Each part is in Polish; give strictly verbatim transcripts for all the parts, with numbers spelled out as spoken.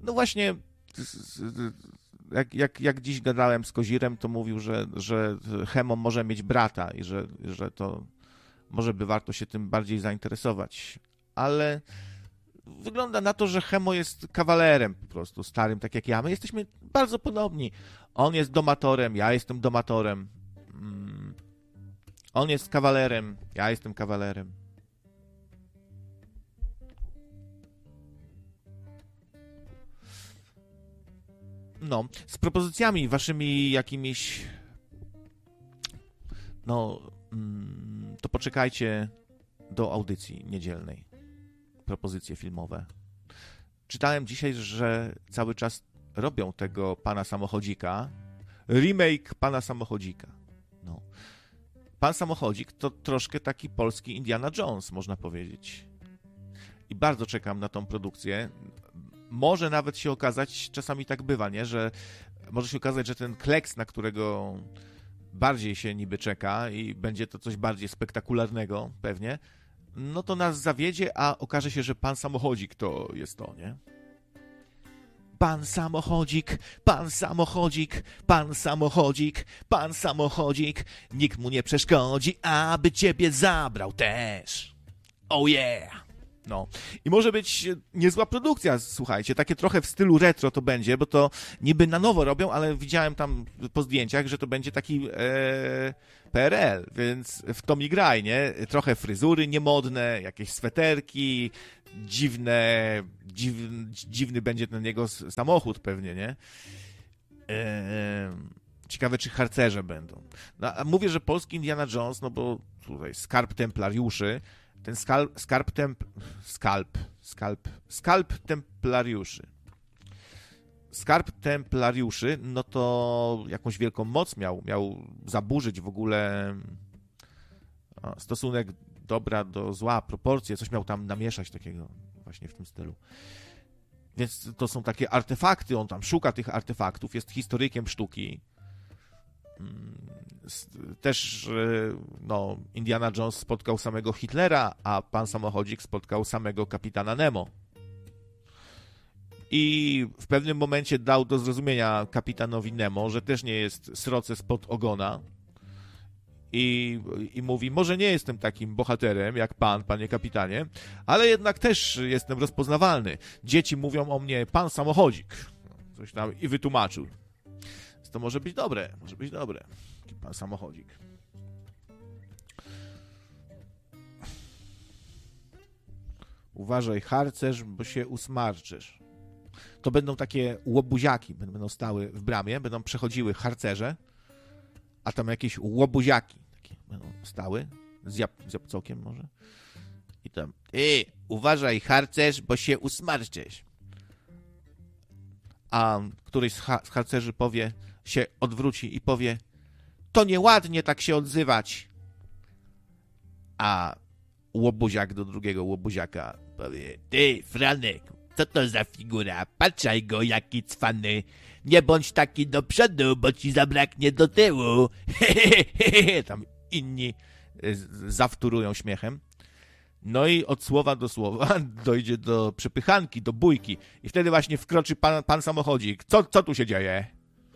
No właśnie, jak, jak, jak dziś gadałem z Kozirem, to mówił, że, że Hemo może mieć brata i że, że to może by warto się tym bardziej zainteresować. Ale wygląda na to, że Hemo jest kawalerem po prostu, starym, tak jak ja. My jesteśmy bardzo podobni. On jest domatorem, ja jestem domatorem. On jest kawalerem, ja jestem kawalerem. No, z propozycjami waszymi jakimiś, no, to poczekajcie do audycji niedzielnej. Propozycje filmowe. Czytałem dzisiaj, że cały czas robią tego Pana Samochodzika. Remake Pana Samochodzika. No. Pan Samochodzik to troszkę taki polski Indiana Jones, można powiedzieć. I bardzo czekam na tą produkcję. Może nawet się okazać, czasami tak bywa, nie? Że może się okazać, że ten kleks, na którego bardziej się niby czeka i będzie to coś bardziej spektakularnego pewnie, no to nas zawiedzie, a okaże się, że Pan Samochodzik to jest to, nie? Pan Samochodzik, Pan Samochodzik, Pan Samochodzik, Pan Samochodzik, nikt mu nie przeszkodzi, aby ciebie zabrał też. Oh yeah! No. I może być niezła produkcja, słuchajcie, takie trochę w stylu retro to będzie, bo to niby na nowo robią, ale widziałem tam po zdjęciach, że to będzie taki e, P R L, więc w to mi graj, nie? Trochę fryzury niemodne, jakieś sweterki, dziwne, dziw, dziwny będzie ten jego samochód pewnie, nie? E, ciekawe, czy harcerze będą. No, a mówię, że polski Indiana Jones, no bo tutaj skarb templariuszy, ten skalp, skarb temp, skalp, skalp, skalp templariuszy. Skarb templariuszy, no to jakąś wielką moc miał, miał zaburzyć w ogóle stosunek dobra do zła, proporcje, coś miał tam namieszać takiego właśnie w tym stylu. Więc to są takie artefakty, on tam szuka tych artefaktów, jest historykiem sztuki. Też no, Indiana Jones spotkał samego Hitlera, a Pan Samochodzik spotkał samego kapitana Nemo. I w pewnym momencie dał do zrozumienia kapitanowi Nemo, że też nie jest sroce spod ogona. I, I mówi, może nie jestem takim bohaterem jak pan, panie kapitanie, ale jednak też jestem rozpoznawalny. Dzieci mówią o mnie Pan Samochodzik. Coś tam i wytłumaczył. To może być dobre, może być dobre. Taki Pan Samochodzik. Uważaj, harcerz, bo się usmarczysz. To będą takie łobuziaki, będą stały w bramie, będą przechodziły harcerze, a tam jakieś łobuziaki takie będą stały, z, jab, z jabłcokiem może. I tam, ty, uważaj, harcerz, bo się usmarczysz. A któryś z, ha- z harcerzy powie, się odwróci i powie, to nieładnie tak się odzywać. A łobuziak do drugiego łobuziaka powie, ty, Franek, co to za figura? Patrzaj go, jaki cwany. Nie bądź taki do przodu, bo ci zabraknie do tyłu. Tam inni zawtórują śmiechem. No i od słowa do słowa dojdzie do przepychanki, do bójki. I wtedy właśnie wkroczy pan, pan Samochodzik. Co, co tu się dzieje?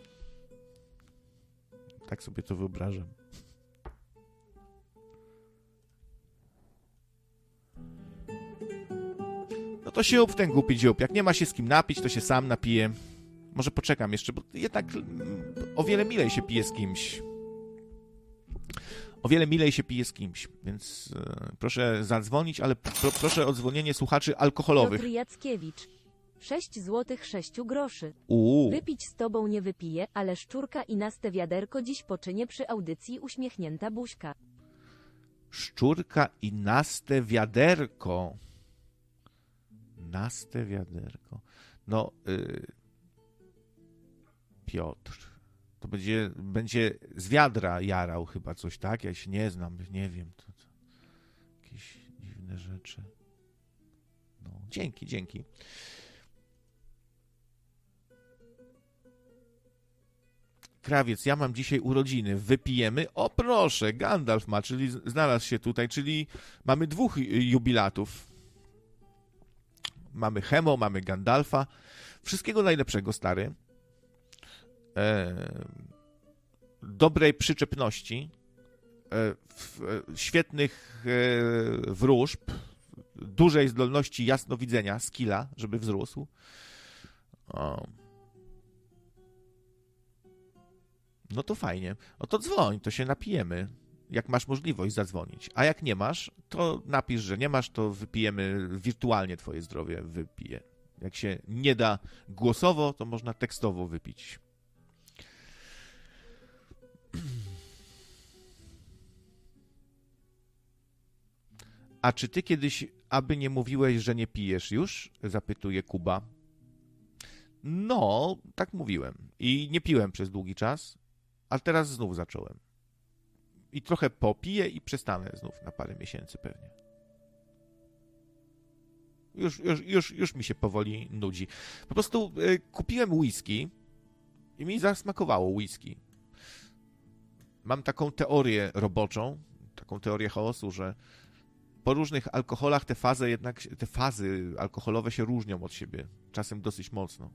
Tak sobie to wyobrażam. No to siup w ten głupi dziób. Jak nie ma się z kim napić, to się sam napije. Może poczekam jeszcze, bo jednak o wiele milej się pije z kimś. O wiele milej się pije z kimś, więc e, proszę zadzwonić, ale pro, proszę o dzwonienie słuchaczy alkoholowych. Piotr Jackiewicz. sześć złotych sześć groszy. Uuu. Wypić z tobą nie wypiję, ale szczurka i naste wiaderko dziś poczynię przy audycji uśmiechnięta buźka. Szczurka i naste wiaderko. Naste wiaderko. No, y... Piotr. To będzie, będzie z wiadra jarał chyba coś, tak? Ja się nie znam, nie wiem. To, to jakieś dziwne rzeczy. No, dzięki, dzięki. Krawiec, ja mam dzisiaj urodziny, wypijemy? O proszę, Gandalf ma, czyli znalazł się tutaj, czyli mamy dwóch jubilatów. mamy Hemo, mamy Gandalfa. Wszystkiego najlepszego, stary. E, dobrej przyczepności, e, w, e, świetnych e, wróżb, dużej zdolności jasnowidzenia, skilla, żeby wzrósł. O. No to fajnie. No to dzwoń, to się napijemy. Jak masz możliwość zadzwonić. A jak nie masz, to napisz, że nie masz, to wypijemy wirtualnie twoje zdrowie, wypije. Jak się nie da głosowo, to można tekstowo wypić. A czy ty kiedyś, aby nie mówiłeś, że nie pijesz już? Zapytuje Kuba. No, tak mówiłem. I nie piłem przez długi czas, a teraz znów zacząłem. I trochę popiję i przestanę znów na parę miesięcy pewnie. Już, już, już, już mi się powoli nudzi. Po prostu y, kupiłem whisky i mi zasmakowało whisky. Mam taką teorię roboczą, taką teorię chaosu, że po różnych alkoholach te fazy jednak, te fazy alkoholowe się różnią od siebie. Czasem dosyć mocno.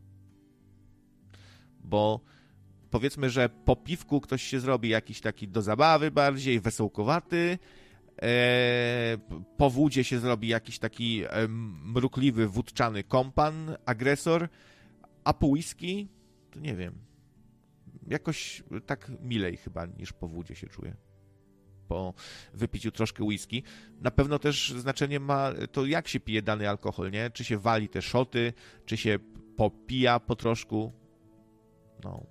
Bo powiedzmy, że po piwku ktoś się zrobi jakiś taki do zabawy bardziej, wesołkowaty, e, po wódzie się zrobi jakiś taki e, mrukliwy, wódczany kompan, agresor, a po whisky, to nie wiem, jakoś tak milej chyba niż po wódzie się czuję. Po wypiciu troszkę whisky. Na pewno też znaczenie ma to, jak się pije dany alkohol, nie? Czy się wali te szoty, czy się popija po troszku. No.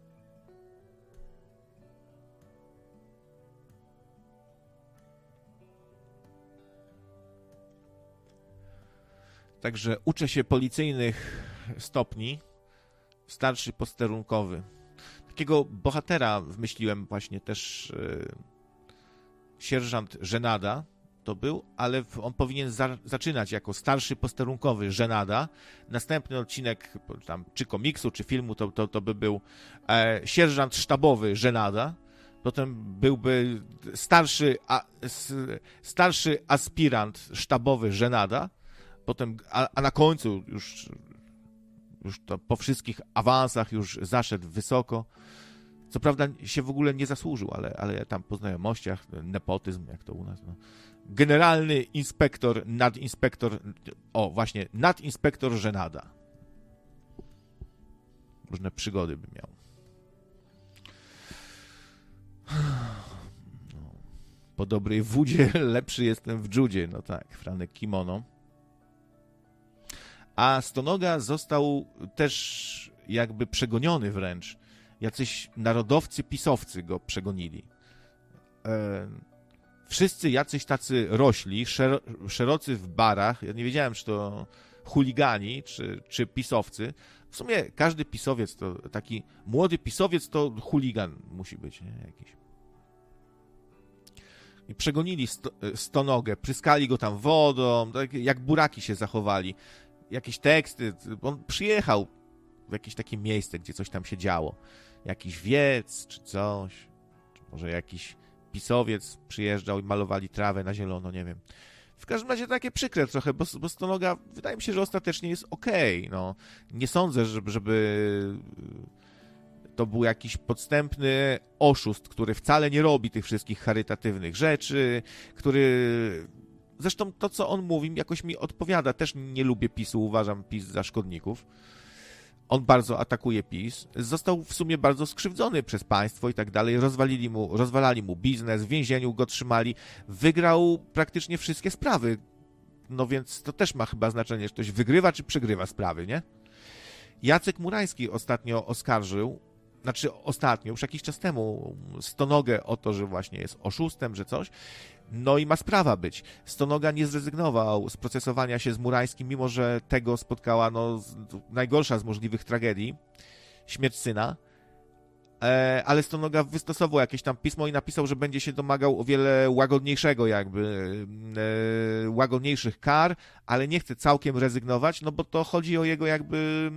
Także uczę się policyjnych stopni, starszy posterunkowy. Takiego bohatera wymyśliłem właśnie też yy, sierżant Żenada to był, ale on powinien za, zaczynać jako starszy posterunkowy Żenada. Następny odcinek tam, czy komiksu, czy filmu to, to, to by był e, sierżant sztabowy Żenada. Potem byłby starszy, a, s, starszy aspirant sztabowy Żenada. Potem, a, a na końcu już, już to po wszystkich awansach już zaszedł wysoko. Co prawda się w ogóle nie zasłużył, ale, ale tam po znajomościach, nepotyzm, jak to u nas. No. Generalny inspektor, nadinspektor, o właśnie, nadinspektor Żenada. Różne przygody by miał. No. Po dobrej wódzie lepszy jestem w dżudzie. No tak, Franek Kimono. A Stonoga został też jakby przegoniony wręcz. Jacyś narodowcy, pisowcy go przegonili. E, wszyscy jacyś tacy rośli, szer, szerocy w barach. Ja nie wiedziałem, czy to chuligani, czy, czy pisowcy. W sumie każdy pisowiec to taki młody pisowiec to chuligan musi być, nie? Jakiś. I przegonili sto, Stonogę, pryskali go tam wodą, tak jak buraki się zachowali. Jakieś teksty. On przyjechał w jakieś takie miejsce, gdzie coś tam się działo. Jakiś wiec, czy coś. Czy może jakiś pisowiec przyjeżdżał i malowali trawę na zielono, nie wiem. W każdym razie takie przykre trochę, bo, bo Stonoga wydaje mi się, że ostatecznie jest okej. Okay, no. Nie sądzę, żeby, żeby to był jakiś podstępny oszust, który wcale nie robi tych wszystkich charytatywnych rzeczy, który... Zresztą to, co on mówi, jakoś mi odpowiada. Też nie lubię PiSu, uważam PiS za szkodników. On bardzo atakuje PiS. Został w sumie bardzo skrzywdzony przez państwo i tak dalej. Rozwalili mu, rozwalali mu biznes, w więzieniu go trzymali. Wygrał praktycznie wszystkie sprawy. No więc to też ma chyba znaczenie, czy ktoś wygrywa, czy przegrywa sprawy, nie? Jacek Murański ostatnio oskarżył, znaczy ostatnio, już jakiś czas temu, Stonogę o to, że właśnie jest oszustem, że coś. No i ma sprawa być. Stonoga nie zrezygnował z procesowania się z Murańskim, mimo że tego spotkała no, z, najgorsza z możliwych tragedii, śmierć syna. E, ale Stonoga wystosował jakieś tam pismo i napisał, że będzie się domagał o wiele łagodniejszego jakby, e, łagodniejszych kar, ale nie chce całkiem rezygnować, no bo to chodzi o jego jakby...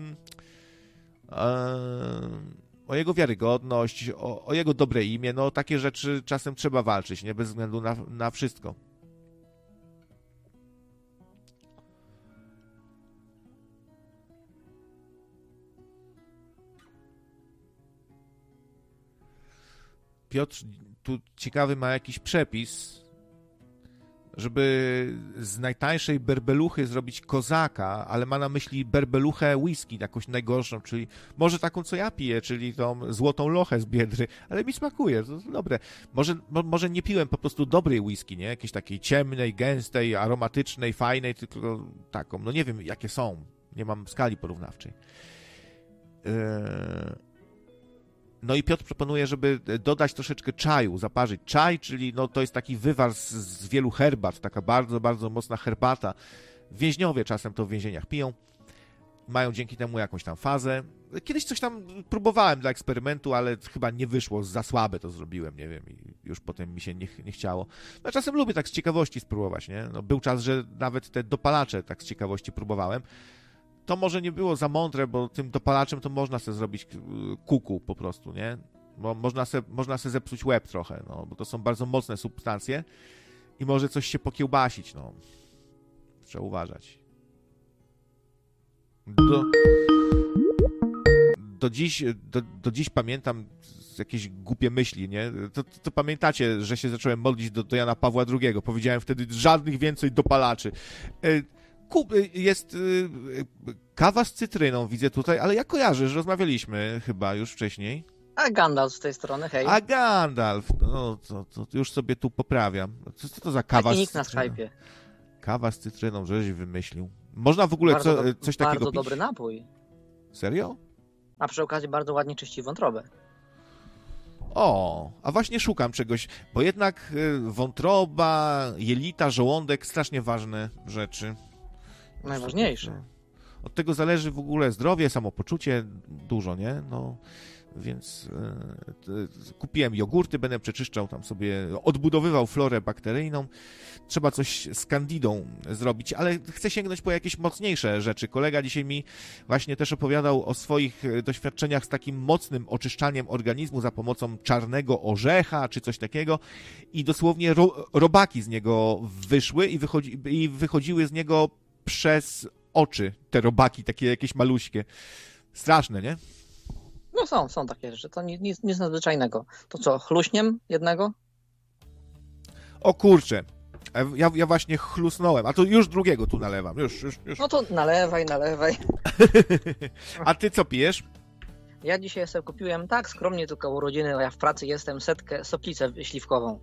E, o jego wiarygodność, o, o jego dobre imię, no takie rzeczy czasem trzeba walczyć, nie? Bez względu na, na wszystko. Piotr tu ciekawy ma jakiś przepis, żeby z najtańszej berbeluchy zrobić kozaka, ale ma na myśli berbeluchę whisky, jakąś najgorszą, czyli może taką, co ja piję, czyli tą złotą lochę z Biedry, ale mi smakuje, to jest dobre. Może, mo, może nie piłem po prostu dobrej whisky, nie? Jakiejś takiej ciemnej, gęstej, aromatycznej, fajnej, tylko taką. No nie wiem, jakie są. Nie mam skali porównawczej. Yy... No i Piotr proponuje, żeby dodać troszeczkę czaju, zaparzyć czaj, czyli no to jest taki wywar z, z wielu herbat, taka bardzo, bardzo mocna herbata. Więźniowie czasem to w więzieniach piją, mają dzięki temu jakąś tam fazę. Kiedyś coś tam próbowałem dla eksperymentu, ale chyba nie wyszło, za słabe to zrobiłem, nie wiem, i już potem mi się nie, nie chciało. No czasem lubię tak z ciekawości spróbować, nie? No, był czas, że nawet te dopalacze tak z ciekawości próbowałem. To może nie było za mądre, bo tym dopalaczem to można sobie zrobić kuku po prostu, nie? Bo można se, można se zepsuć łeb trochę, no, bo to są bardzo mocne substancje i może coś się pokiełbasić, no. Trzeba uważać. Do, do, dziś, do, do dziś pamiętam jakieś głupie myśli, nie? To, to, to pamiętacie, że się zacząłem modlić do, do Jana Pawła drugiego. Powiedziałem wtedy żadnych więcej dopalaczy. Jest kawa z cytryną, widzę tutaj, ale ja kojarzę, że rozmawialiśmy chyba już wcześniej. A Gandalf z tej strony, hej. A Gandalf, no to, to już sobie tu poprawiam. Co, co to za kawa Taki z nick na cytryną? Skype'ie. Kawa z cytryną, żeś wymyślił. Można w ogóle Bardzo co, do, coś takiego Bardzo pić? dobry napój. Serio? A przy okazji bardzo ładnie czyści wątrobę. O, a właśnie szukam czegoś, bo jednak wątroba, jelita, żołądek, strasznie ważne rzeczy. Najważniejsze. Od tego zależy w ogóle zdrowie, samopoczucie, dużo, nie? No, więc e, kupiłem jogurty, będę przeczyszczał tam sobie, odbudowywał florę bakteryjną. Trzeba coś z candidą zrobić, ale chcę sięgnąć po jakieś mocniejsze rzeczy. Kolega dzisiaj mi właśnie też opowiadał o swoich doświadczeniach z takim mocnym oczyszczaniem organizmu za pomocą czarnego orzecha, czy coś takiego i dosłownie ro, robaki z niego wyszły i, wychodzi, i wychodziły z niego przez oczy, te robaki, takie jakieś maluśkie. Straszne, nie? No są, są takie rzeczy, to nic, nic, nic nadzwyczajnego. To co, chluśniem jednego? O kurczę, ja, ja właśnie chlusnąłem, a to już drugiego tu nalewam, już, już, już. No to nalewaj, nalewaj. A ty co pijesz? Ja dzisiaj sobie kupiłem, tak skromnie, tylko urodziny, a ja w pracy jestem, setkę, soplicę śliwkową.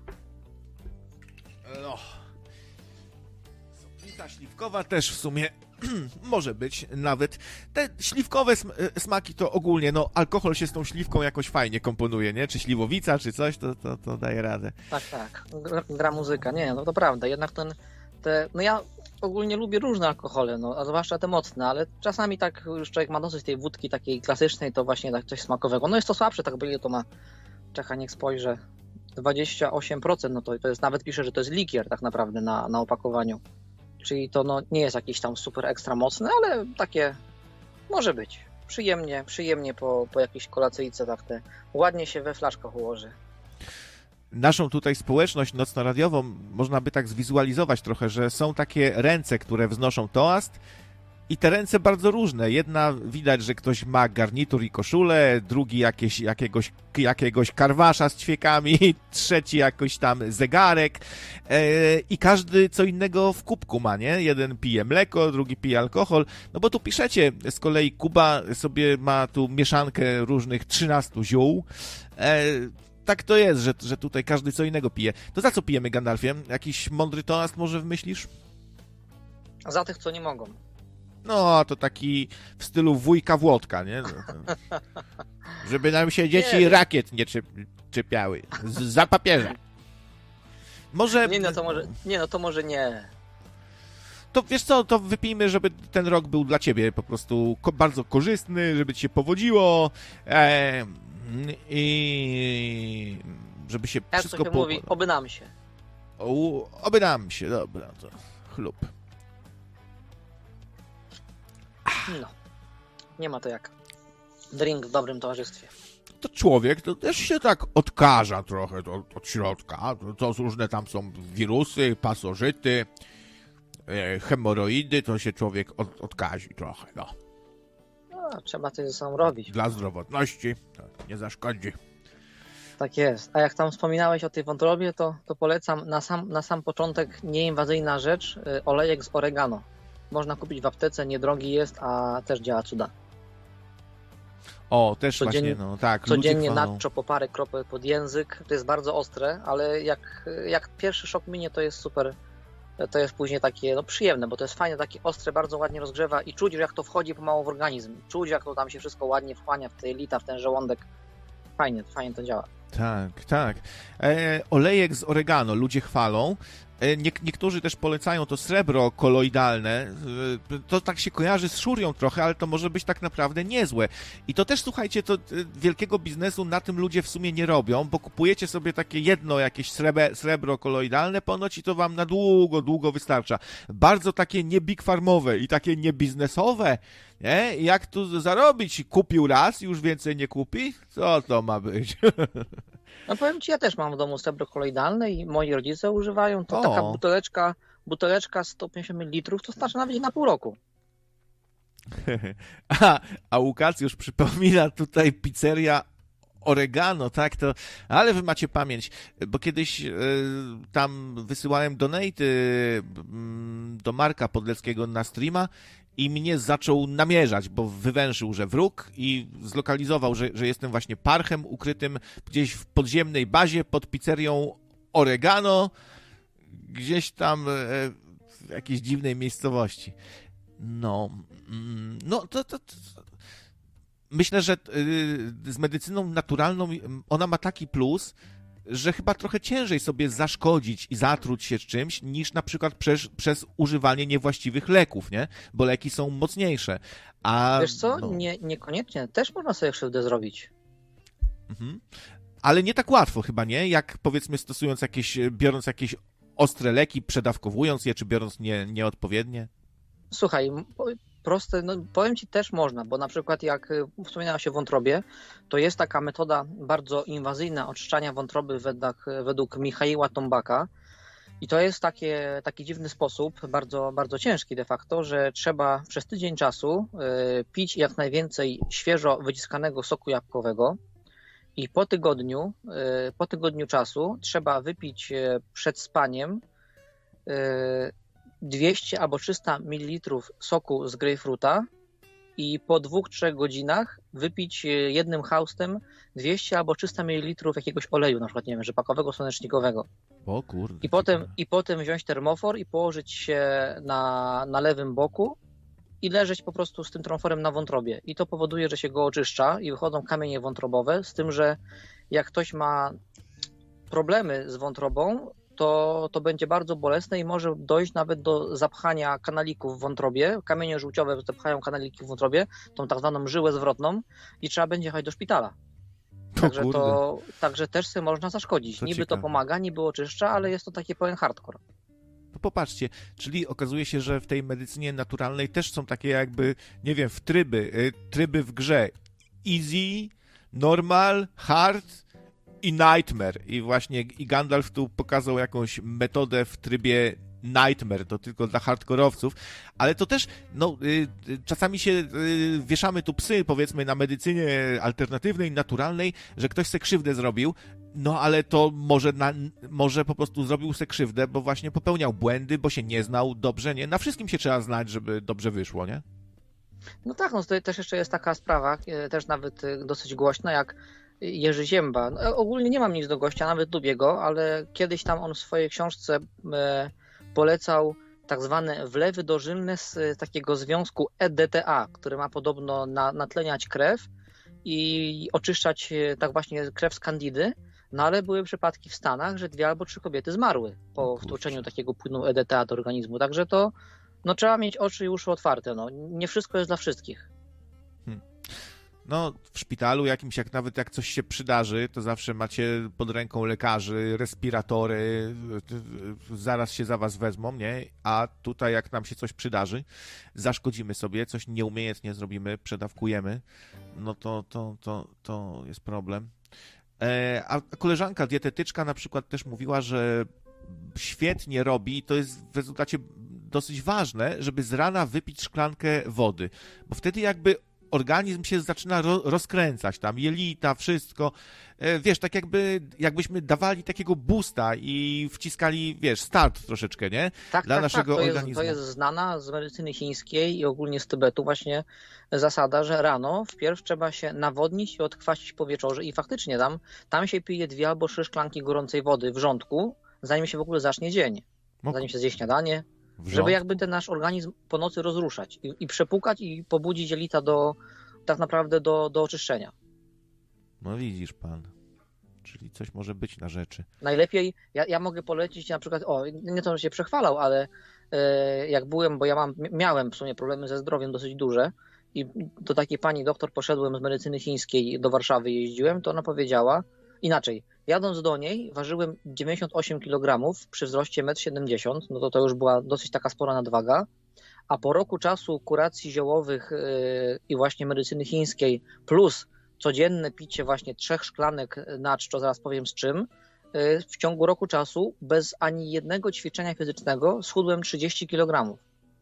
No. Soplica śliwkowa też w sumie może być nawet. Te śliwkowe sm- smaki to ogólnie, no alkohol się z tą śliwką jakoś fajnie komponuje, nie? Czy śliwowica, czy coś, to, to, to daje radę. Tak, tak. Gra, gra muzyka. Nie, no to prawda. Jednak ten, te, no ja ogólnie lubię różne alkohole, no, a zwłaszcza te mocne, ale czasami tak już człowiek ma dosyć tej wódki takiej klasycznej, to właśnie tak coś smakowego. No jest to słabsze, tak by ile to ma, czekaj, niech spojrzę, dwadzieścia osiem procent, no to, to jest, nawet pisze, że to jest likier tak naprawdę na, na opakowaniu. Czyli to no, nie jest jakiś tam super ekstra mocne, ale takie może być. Przyjemnie, przyjemnie po, po jakiejś kolacyjce tak te ładnie się we flaszkach ułoży. Naszą tutaj społeczność nocno-radiową można by tak zwizualizować trochę, że są takie ręce, które wznoszą toast i te ręce bardzo różne. Jedna widać, że ktoś ma garnitur i koszulę, drugi jakieś, jakiegoś, jakiegoś karwasza z ćwiekami, trzeci jakoś tam zegarek e, i każdy co innego w kubku ma, nie? Jeden pije mleko, drugi pije alkohol, no bo tu piszecie, z kolei Kuba sobie ma tu mieszankę różnych trzynastu ziół. E, tak to jest, że, że tutaj każdy co innego pije. To za co pijemy, Gandalfie? Jakiś mądry toast może wymyślisz? Za tych, co nie mogą. No, to taki w stylu wujka Włodka, nie? Żeby nam się dzieci Nie. rakiet nie czepiały. Z, za papieża. Może... Nie, no to może nie. No to może nie. To wiesz co, to wypijmy, żeby ten rok był dla ciebie po prostu ko- bardzo korzystny, żeby ci się powodziło e, i żeby się Jak wszystko to się mówi, oby nam się. O, oby nam się, dobra, to chlub. No. Nie ma to jak drink w dobrym towarzystwie. To człowiek to też się tak odkaża trochę od, od środka. To, to różne tam są wirusy, pasożyty, e, hemoroidy, to się człowiek od, odkazi trochę, no. No, trzeba coś ze sobą robić. Dla zdrowotności to nie zaszkodzi. tak jest. A jak tam wspominałeś o tej wątrobie, to, to polecam na sam, na sam początek nieinwazyjna rzecz, y, olejek z oregano. Można kupić w aptece, niedrogi jest, a też działa cuda. O, też Codziennie- właśnie, no tak. Codziennie ludzie chwalą. nadczo po parę kropel pod język, to jest bardzo ostre, ale jak, jak pierwszy szok minie, to jest super, to jest później takie no, przyjemne, bo to jest fajne, takie ostre, bardzo ładnie rozgrzewa i czuć, że jak to wchodzi pomału w organizm, czuć jak to tam się wszystko ładnie wchłania w te jelita, w ten żołądek. Fajnie, fajnie to działa. Tak, tak. E, olejek z oregano ludzie chwalą. E, nie, niektórzy też polecają to srebro koloidalne. E, to tak się kojarzy z szurią trochę, ale to może być tak naprawdę niezłe. I to też, słuchajcie, to e, wielkiego biznesu na tym ludzie w sumie nie robią, bo kupujecie sobie takie jedno jakieś srebro, srebro koloidalne ponoć i to wam na długo, długo wystarcza. Bardzo takie nie big farmowe i takie nie biznesowe. Nie? I jak tu zarobić? Kupił raz i już więcej nie kupi? Co to ma być? No powiem Ci, ja też mam w domu srebro koloidalne i moi rodzice używają. To O. taka buteleczka, buteleczka sto pięćdziesiąt mililitrów, to starczy nawet na pół roku. A, a Łukasz już przypomina tutaj pizzeria Oregano, tak? To, ale wy macie pamięć, bo kiedyś y, tam wysyłałem donaty y, do Marka Podleckiego na streama i mnie zaczął namierzać, bo wywęszył, że wróg i zlokalizował, że, że jestem właśnie parchem ukrytym gdzieś w podziemnej bazie pod pizzerią Oregano, gdzieś tam y, w jakiejś dziwnej miejscowości. No, mm, no to, to, to myślę, że y, z medycyną naturalną y, ona ma taki plus, że chyba trochę ciężej sobie zaszkodzić i zatruć się czymś, niż na przykład przez, przez używanie niewłaściwych leków, nie? Bo leki są mocniejsze. A, Wiesz co? no, Nie, niekoniecznie. Też można sobie krzywdę zrobić. mhm. Ale nie tak łatwo chyba, nie? Jak powiedzmy stosując jakieś, biorąc jakieś ostre leki, przedawkowując je, czy biorąc nie, nieodpowiednie. Słuchaj, m- po- proste, no powiem Ci też można, bo na przykład jak y, wspominałeś o wątrobie, to jest taka metoda bardzo inwazyjna oczyszczania wątroby według, według Michaiła Tombaka i to jest takie, taki dziwny sposób, bardzo, bardzo ciężki de facto, że trzeba przez tydzień czasu y, pić jak najwięcej świeżo wyciskanego soku jabłkowego i po tygodniu, y, po tygodniu czasu trzeba wypić y, przed spaniem y, dwieście albo trzysta mililitrów soku z grejpfruta i po dwóch, trzech godzinach wypić jednym haustem dwieście albo trzysta mililitrów jakiegoś oleju, na przykład, nie wiem, rzepakowego, słonecznikowego. O kurde. I potem, ciekawe. i potem wziąć termofor i położyć się na, na lewym boku i leżeć po prostu z tym termoforem na wątrobie. I to powoduje, że się go oczyszcza i wychodzą kamienie wątrobowe, z tym, że jak ktoś ma problemy z wątrobą, to, to będzie bardzo bolesne i może dojść nawet do zapchania kanalików w wątrobie. Kamienie żółciowe zapchają kanaliki w wątrobie, tą tak zwaną żyłę zwrotną i trzeba będzie jechać do szpitala. O Także, kurde. to, także też sobie można zaszkodzić. To Niby ciekawe. to pomaga, niby oczyszcza, ale jest to taki pełen hardcore. No popatrzcie, czyli okazuje się, że w tej medycynie naturalnej też są takie jakby, nie wiem, w tryby, y, tryby w grze. Easy, normal, hard i nightmare. I właśnie i Gandalf tu pokazał jakąś metodę w trybie nightmare, to tylko dla hardkorowców, ale to też, no, y, y, czasami się y, wieszamy tu psy, powiedzmy, na medycynie alternatywnej, naturalnej, że ktoś se krzywdę zrobił, no ale to może, na, może po prostu zrobił se krzywdę, bo właśnie popełniał błędy, bo się nie znał dobrze, nie? Na wszystkim się trzeba znać, żeby dobrze wyszło, nie? No tak, no tutaj też jeszcze jest taka sprawa, e, też nawet e, dosyć głośna, jak Jerzy Zięba. No, ogólnie nie mam nic do gościa, nawet lubię go, ale kiedyś tam on w swojej książce e, polecał tak zwane wlewy dożylne z e, takiego związku E D T A, który ma podobno na, natleniać krew i oczyszczać e, tak właśnie krew z kandidy. No ale były przypadki w Stanach, że dwie albo trzy kobiety zmarły po kurczę. wtłoczeniu takiego płynu E D T A do organizmu. Także to no, trzeba mieć oczy i uszy otwarte. No. Nie wszystko jest dla wszystkich. No, w szpitalu jakimś, jak nawet jak coś się przydarzy, to zawsze macie pod ręką lekarzy, respiratory, zaraz się za was wezmą, nie? A tutaj jak nam się coś przydarzy, zaszkodzimy sobie, coś nieumiejętnie zrobimy, przedawkujemy, no to, to, to, to jest problem. E, a koleżanka dietetyczka na przykład też mówiła, że świetnie robi, i to jest w rezultacie dosyć ważne, żeby z rana wypić szklankę wody, bo wtedy jakby organizm się zaczyna ro, rozkręcać, tam jelita, wszystko. Wiesz, tak jakby, jakbyśmy dawali takiego boosta i wciskali, wiesz, start troszeczkę, nie? Tak, Dla tak, naszego tak. To organizmu. Jest, to jest znana z medycyny chińskiej i ogólnie z Tybetu właśnie zasada, że rano wpierw trzeba się nawodnić i odkwasić po wieczorze i faktycznie tam, tam się pije dwie albo trzy szklanki gorącej wody w rządku, zanim się w ogóle zacznie dzień. Zanim się zje śniadanie, żeby jakby ten nasz organizm po nocy rozruszać i, i przepukać i pobudzić jelita do, tak naprawdę do, do oczyszczenia. No widzisz pan, czyli coś może być na rzeczy. Najlepiej, ja, ja mogę polecić na przykład, o, nie to, że się przechwalał, ale e, jak byłem, bo ja mam, miałem w sumie problemy ze zdrowiem dosyć duże i do takiej pani doktor poszedłem z medycyny chińskiej, do Warszawy jeździłem, to ona powiedziała, inaczej, jadąc do niej ważyłem dziewięćdziesiąt osiem kilogramów przy wzroście metr siedemdziesiąt, no to to już była dosyć taka spora nadwaga, a po roku czasu kuracji ziołowych e, i właśnie medycyny chińskiej plus codzienne picie właśnie trzech szklanek na czczo, zaraz powiem z czym, w ciągu roku czasu bez ani jednego ćwiczenia fizycznego schudłem trzydzieści kilogramów.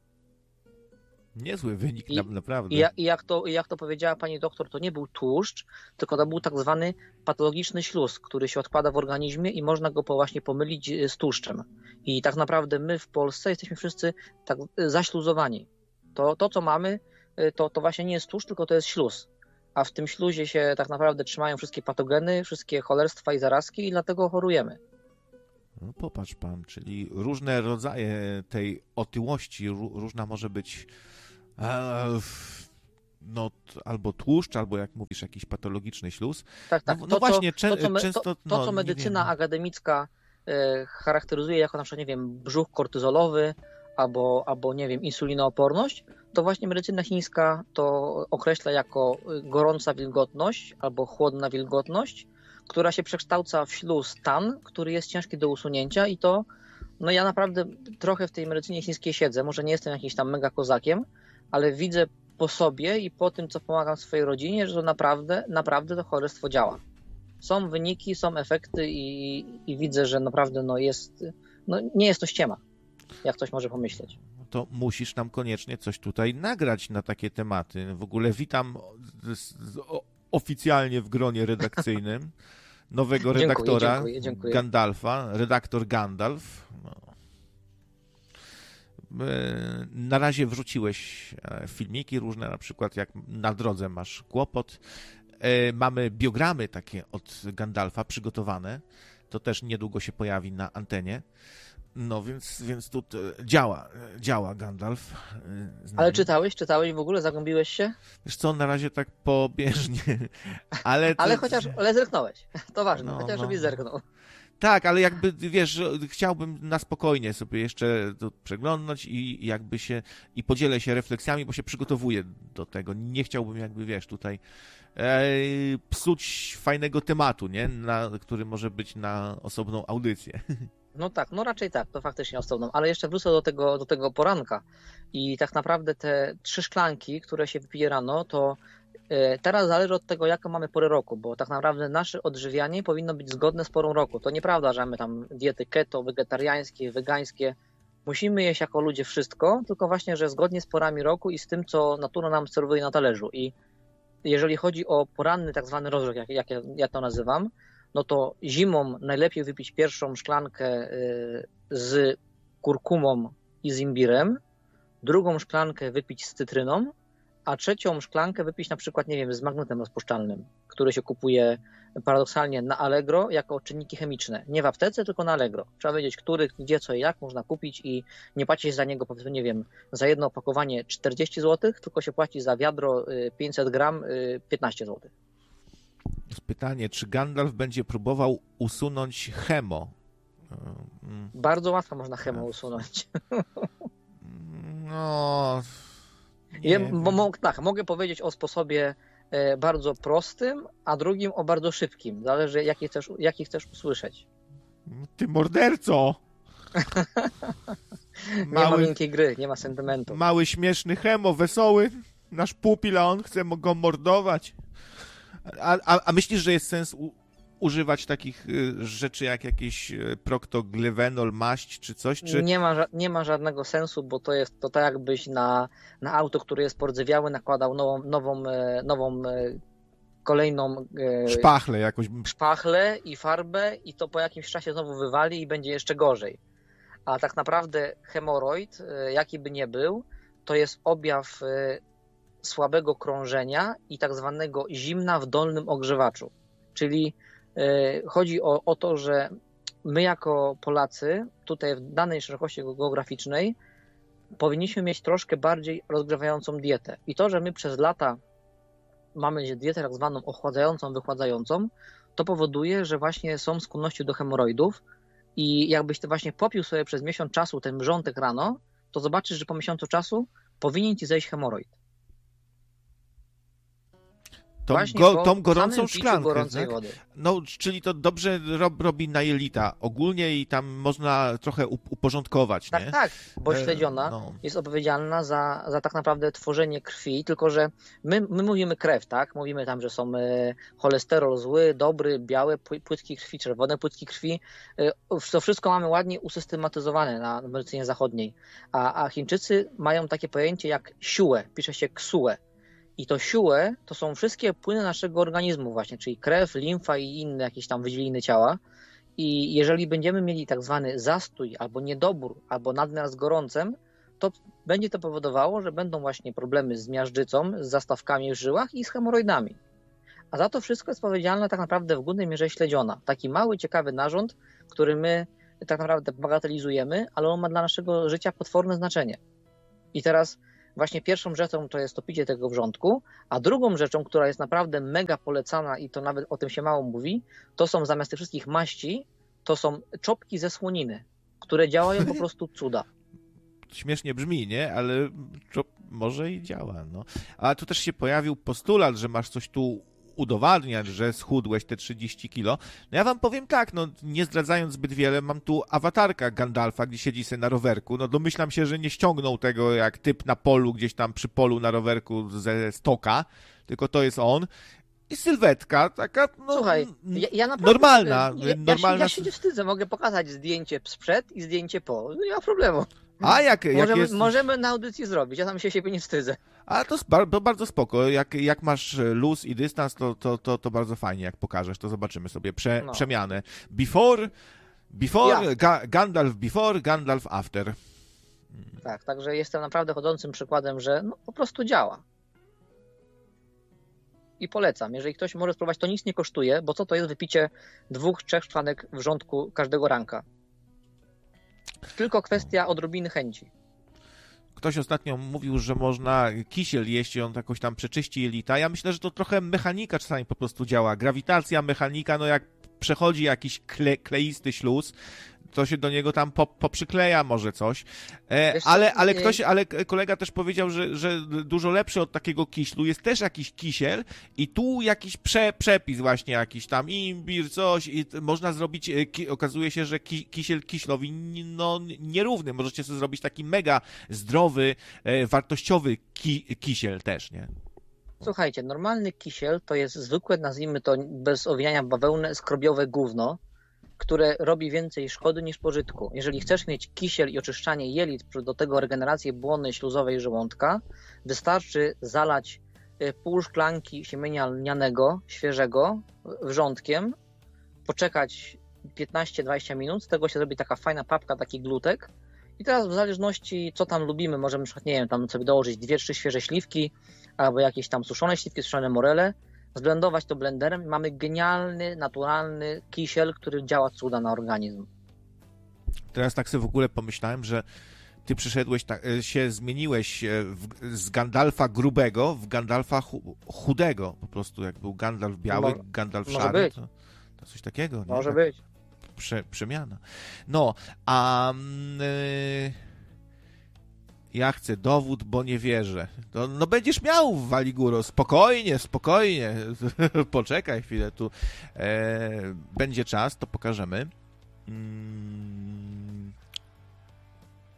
Niezły wynik, I, na, naprawdę. I, ja, i, jak to, I jak to powiedziała pani doktor, to nie był tłuszcz, tylko to był tak zwany patologiczny śluz, który się odkłada w organizmie i można go po właśnie pomylić z tłuszczem. I tak naprawdę my w Polsce jesteśmy wszyscy tak zaśluzowani. To, to co mamy, to, to właśnie nie jest tłuszcz, tylko to jest śluz. A w tym śluzie się tak naprawdę trzymają wszystkie patogeny, wszystkie cholerstwa i zarazki i dlatego chorujemy. No popatrz pan, czyli różne rodzaje tej otyłości, różna może być e, no, albo tłuszcz, albo jak mówisz, jakiś patologiczny śluz. Tak, tak. No, to, no właśnie, to, to, co me, często... To, to, no, co medycyna wiem. akademicka e, charakteryzuje jako na przykład, nie wiem, brzuch kortyzolowy albo, albo, nie wiem, insulinooporność, to właśnie medycyna chińska to określa jako gorąca wilgotność albo chłodna wilgotność, która się przekształca w śluz tan, który jest ciężki do usunięcia i to, no ja naprawdę trochę w tej medycynie chińskiej siedzę, może nie jestem jakimś tam mega kozakiem, ale widzę po sobie i po tym, co pomagam swojej rodzinie, że to naprawdę, naprawdę to cholerstwo działa. Są wyniki, są efekty i, i widzę, że naprawdę no jest, no nie jest to ściema, jak ktoś może pomyśleć. To musisz nam koniecznie coś tutaj nagrać na takie tematy. W ogóle witam z, z, o, oficjalnie w gronie redakcyjnym nowego redaktora dziękuję, dziękuję, dziękuję. Gandalfa, redaktor Gandalf. No. Na razie wrzuciłeś filmiki różne, na przykład jak na drodze masz kłopot. Mamy biogramy takie od Gandalfa przygotowane. To też niedługo się pojawi na antenie. No więc, więc tu działa, działa Gandalf. Ale czytałeś, czytałeś w ogóle? Zagłębiłeś się? Wiesz co, na razie tak pobieżnie, ale... To... ale chociaż, ale zerknąłeś. To ważne, no, chociaż no. żebyś zerknął. Tak, ale jakby, wiesz, chciałbym na spokojnie sobie jeszcze to przeglądnąć i jakby się, i podzielę się refleksjami, bo się przygotowuję do tego. Nie chciałbym jakby, wiesz, tutaj e, psuć fajnego tematu, nie? Na, który może być na osobną audycję. No tak, no raczej tak, to faktycznie osobną, ale jeszcze wrócę do tego, do tego poranka i tak naprawdę te trzy szklanki, które się wypije rano, to teraz zależy od tego, jaką mamy porę roku, bo tak naprawdę nasze odżywianie powinno być zgodne z porą roku. To nieprawda, że mamy tam diety keto, wegetariańskie, wegańskie. Musimy jeść jako ludzie wszystko, tylko właśnie, że zgodnie z porami roku i z tym, co natura nam serwuje na talerzu. I jeżeli chodzi o poranny tak zwany rozruch, jak, jak ja, ja to nazywam, no to zimą najlepiej wypić pierwszą szklankę z kurkumą i z imbirem, drugą szklankę wypić z cytryną, a trzecią szklankę wypić na przykład, nie wiem, z magnetem rozpuszczalnym, który się kupuje paradoksalnie na Allegro jako czynniki chemiczne. Nie w aptece, tylko na Allegro. Trzeba wiedzieć, których, gdzie, co i jak można kupić i nie płaci się za niego, powiedzmy, nie wiem, za jedno opakowanie czterdzieści złotych, tylko się płaci za wiadro pięćset gram piętnaście złotych. Pytanie, czy Gandalf będzie próbował usunąć chemo? Bardzo łatwo można chemo usunąć. No... Ja, bo mo, tak, mogę powiedzieć o sposobie e, bardzo prostym, a drugim o bardzo szybkim. Zależy, jaki chcesz, jaki chcesz usłyszeć. Ty morderco! Mały, nie ma miękkiej gry, nie ma sentymentu. Mały, śmieszny chemo, wesoły, nasz pupil, a on chce go mordować. A, a, a myślisz, że jest sens u, używać takich rzeczy jak jakiś proktoglywenol, maść czy coś? Czy... Nie ma, nie ma żadnego sensu, bo to jest to tak jakbyś na, na auto, które jest pordzewiałe, nakładał nową, nową, nową kolejną szpachlę jakoś. Szpachlę i farbę i to po jakimś czasie znowu wywali i będzie jeszcze gorzej. A tak naprawdę hemoroid, jaki by nie był, to jest objaw słabego krążenia i tak zwanego zimna w dolnym ogrzewaczu. Czyli chodzi o, o to, że my jako Polacy tutaj w danej szerokości geograficznej powinniśmy mieć troszkę bardziej rozgrzewającą dietę. I to, że my przez lata mamy dietę tak zwaną ochładzającą, wychładzającą, to powoduje, że właśnie są skłonności do hemoroidów i jakbyś ty właśnie popił sobie przez miesiąc czasu ten wrzątek rano, to zobaczysz, że po miesiącu czasu powinien ci zejść hemoroid. Tą, go, tą gorącą szklankę, tak? Wody. No, czyli to dobrze rob, robi na jelita ogólnie i tam można trochę uporządkować, tak, nie? Tak, bo śledziona e, no. jest odpowiedzialna za, za tak naprawdę tworzenie krwi, tylko że my, my mówimy krew, tak? Mówimy tam, że są cholesterol zły, dobry, białe płytki krwi, czerwone płytki krwi. To wszystko mamy ładnie usystematyzowane na medycynie zachodniej. A, a Chińczycy mają takie pojęcie jak siłę, pisze się ksue. I to siłę to są wszystkie płyny naszego organizmu właśnie, czyli krew, limfa i inne jakieś tam wydzieliny ciała. I jeżeli będziemy mieli tak zwany zastój albo niedobór, albo nadmiar z gorącem, to będzie to powodowało, że będą właśnie problemy z miażdżycą, z zastawkami w żyłach i z hemoroidami. A za to wszystko jest odpowiedzialna tak naprawdę w głównej mierze śledziona. Taki mały, ciekawy narząd, który my tak naprawdę bagatelizujemy, ale on ma dla naszego życia potworne znaczenie. I teraz właśnie pierwszą rzeczą to jest to picie tego wrzątku, a drugą rzeczą, która jest naprawdę mega polecana i to nawet o tym się mało mówi, to są zamiast tych wszystkich maści, to są czopki ze słoniny, które działają po prostu cuda. Śmiesznie brzmi, nie? Ale czop może i działa, no. A tu też się pojawił postulat, że masz coś tu udowadniać, że schudłeś te trzydzieści kilo. No ja wam powiem tak, no nie zdradzając zbyt wiele, mam tu awatarka Gandalfa, gdzie siedzi sobie na rowerku. No domyślam się, że nie ściągnął tego jak typ na polu, gdzieś tam przy polu na rowerku ze stoka, tylko to jest on. I sylwetka taka, no, słuchaj, ja, ja naprawdę, normalna. Ja, normalna... Ja, się, ja się nie wstydzę, mogę pokazać zdjęcie sprzed i zdjęcie po. Nie ma problemu. A jak, jak możemy, jest... możemy na audycji zrobić, ja tam się siebie nie wstydzę. A to jest bardzo, bardzo spoko. Jak, jak masz luz i dystans, to, to, to, to bardzo fajnie, jak pokażesz, to zobaczymy sobie Prze, no. przemianę. Before, before ja. Ga, Gandalf before, Gandalf after. Tak, także jestem naprawdę chodzącym przykładem, że no, po prostu działa. I polecam. Jeżeli ktoś może spróbować, to nic nie kosztuje, bo co to jest wypicie dwóch, trzech szklanek wrzątku każdego ranka? Tylko kwestia odrobiny chęci. Ktoś ostatnio mówił, że można kisiel jeść i on jakoś tam przeczyści jelita. Ja myślę, że to trochę mechanika czasami po prostu działa. Grawitacja, mechanika, no jak przechodzi jakiś kle, kleisty śluz, to się do niego tam pop, poprzykleja może coś. E, ale, ale ktoś, ale kolega też powiedział, że, że dużo lepszy od takiego kiślu jest też jakiś kisiel i tu jakiś prze, przepis właśnie jakiś tam imbir, coś i można zrobić, ki, okazuje się, że ki, kisiel kiślowi no, nierówny. Możecie sobie zrobić taki mega zdrowy, e, wartościowy ki, kisiel też, nie? Słuchajcie, normalny kisiel to jest zwykłe, nazwijmy to bez owijania bawełny, skrobiowe gówno, które robi więcej szkody niż pożytku. Jeżeli chcesz mieć kisiel i oczyszczanie jelit, do tego regenerację błony śluzowej żołądka, wystarczy zalać pół szklanki siemienia lnianego, świeżego, wrzątkiem, poczekać piętnaście dwadzieścia minut, z tego się zrobi taka fajna papka, taki glutek i teraz w zależności co tam lubimy, możemy na przykład, nie wiem, tam sobie dołożyć dwie, trzy świeże śliwki albo jakieś tam suszone śliwki, suszone morele, zblendować to blenderem i mamy genialny, naturalny kisiel, który działa cuda na organizm. Teraz tak sobie w ogóle pomyślałem, że ty przyszedłeś, tak, się zmieniłeś w, z Gandalfa grubego w Gandalfa chudego. Po prostu jak był Gandalf biały, Mo- Gandalf może szary, być. To, to coś takiego. Nie? Może tak, być. Prze, przemiana. No, a... Yy... Ja chcę dowód, bo nie wierzę. To, no będziesz miał, Waliguro, spokojnie, spokojnie. Poczekaj chwilę, tu e, będzie czas, to pokażemy. Hmm.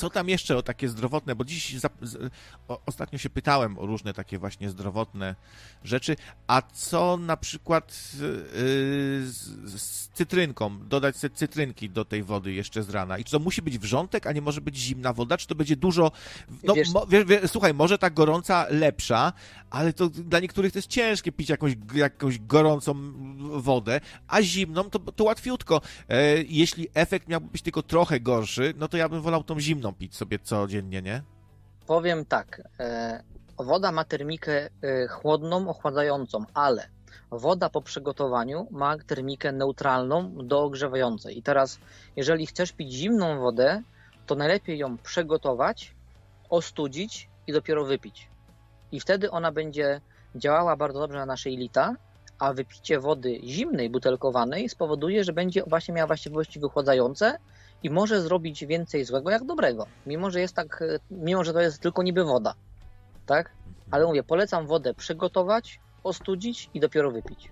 Co tam jeszcze o takie zdrowotne, bo dziś za, z, o, ostatnio się pytałem o różne takie właśnie zdrowotne rzeczy, a co na przykład yy, z, z cytrynką, dodać sobie cytrynki do tej wody jeszcze z rana i czy to musi być wrzątek, a nie może być zimna woda, czy to będzie dużo, no Wiesz, mo, wie, wie, słuchaj, może ta gorąca lepsza, ale to dla niektórych to jest ciężkie pić jakąś, jakąś gorącą wodę, a zimną to, to łatwiutko. E, jeśli efekt miałby być tylko trochę gorszy, no to ja bym wolał tą zimną pić sobie codziennie, nie? Powiem tak, e, woda ma termikę e, chłodną, ochładzającą, ale woda po przygotowaniu ma termikę neutralną do ogrzewającej. I teraz, jeżeli chcesz pić zimną wodę, to najlepiej ją przygotować, ostudzić i dopiero wypić. I wtedy ona będzie działała bardzo dobrze na nasze jelita, a wypicie wody zimnej, butelkowanej spowoduje, że będzie właśnie miała właściwości wychładzające i może zrobić więcej złego jak dobrego, mimo że jest tak, mimo że to jest tylko niby woda, tak? Ale mówię, polecam wodę przygotować, ostudzić i dopiero wypić.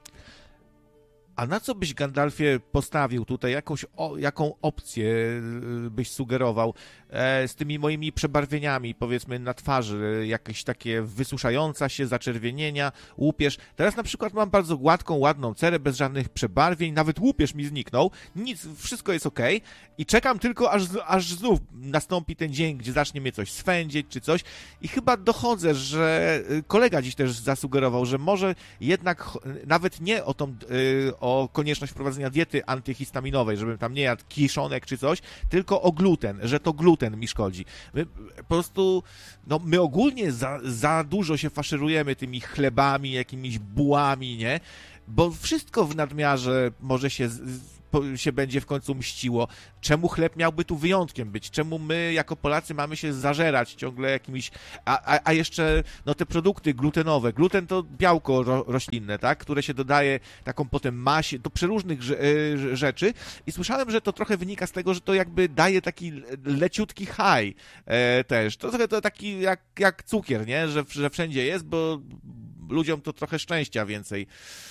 A na co byś, Gandalfie, postawił tutaj? Jakąś, o, jaką opcję byś sugerował e, z tymi moimi przebarwieniami, powiedzmy, na twarzy? Jakieś takie wysuszająca się, zaczerwienienia, łupież. Teraz na przykład mam bardzo gładką, ładną cerę, bez żadnych przebarwień, nawet łupież mi zniknął, nic, wszystko jest okej i czekam tylko, aż, aż znów nastąpi ten dzień, gdzie zacznie mnie coś swędzić czy coś i chyba dochodzę, że kolega dziś też zasugerował, że może jednak nawet nie o tą o konieczność wprowadzenia diety antyhistaminowej, żebym tam nie jadł kiszonek czy coś, tylko o gluten, że to gluten mi szkodzi. My, po prostu, no my ogólnie za, za dużo się faszerujemy tymi chlebami, jakimiś bułami, nie? Bo wszystko w nadmiarze może się się będzie w końcu mściło. Czemu chleb miałby tu wyjątkiem być? Czemu my jako Polacy mamy się zażerać ciągle jakimiś... A, a, a jeszcze no te produkty glutenowe. Gluten to białko ro, roślinne, tak? Które się dodaje taką potem masie, do przeróżnych rzeczy i słyszałem, że to trochę wynika z tego, że to jakby daje taki leciutki high e, też. To trochę to taki jak, jak cukier, nie? Że, że wszędzie jest, bo ludziom to trochę szczęścia więcej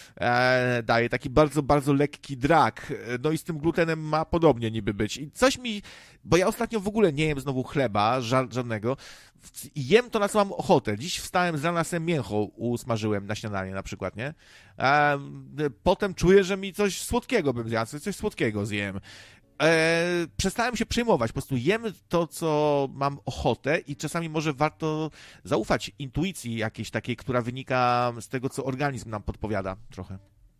e, daje. Taki bardzo, bardzo lekki drag. No i z tym glutenem ma podobnie niby być. I coś mi... Bo ja ostatnio w ogóle nie jem znowu chleba, ża- żadnego. Jem to, na co mam ochotę. Dziś wstałem z rana, sobie mięcho usmażyłem na śniadanie na przykład, nie? E, potem czuję, że mi coś słodkiego bym zjadł. Coś słodkiego zjem. E, przestałem się przejmować, po prostu jem to, co mam ochotę i czasami może warto zaufać intuicji jakiejś takiej, która wynika z tego, co organizm nam podpowiada trochę.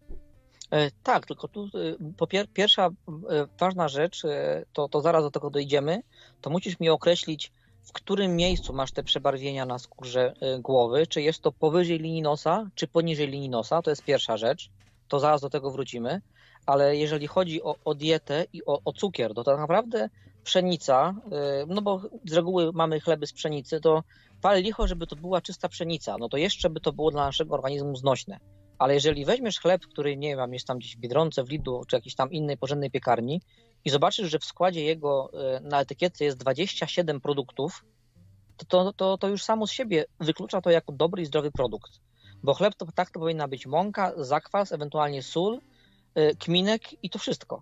E, tak, tylko tu po pier- pierwsza e, ważna rzecz, e, to, to zaraz do tego dojdziemy, to musisz mi określić, w którym miejscu masz te przebarwienia na skórze e, głowy, czy jest to powyżej linii nosa, czy poniżej linii nosa, to jest pierwsza rzecz, to zaraz do tego wrócimy. Ale jeżeli chodzi o, o dietę i o, o cukier, to tak naprawdę pszenica, no bo z reguły mamy chleby z pszenicy, to pal licho, żeby to była czysta pszenica, no to jeszcze by to było dla naszego organizmu znośne. Ale jeżeli weźmiesz chleb, który, nie wiem, jest tam gdzieś w Biedronce, w Lidlu, czy jakiejś tam innej porządnej piekarni i zobaczysz, że w składzie jego na etykietce jest dwadzieścia siedem produktów, to, to, to, to już samo z siebie wyklucza to jako dobry i zdrowy produkt. Bo chleb to tak to powinna być mąka, zakwas, ewentualnie sól, kminek i to wszystko.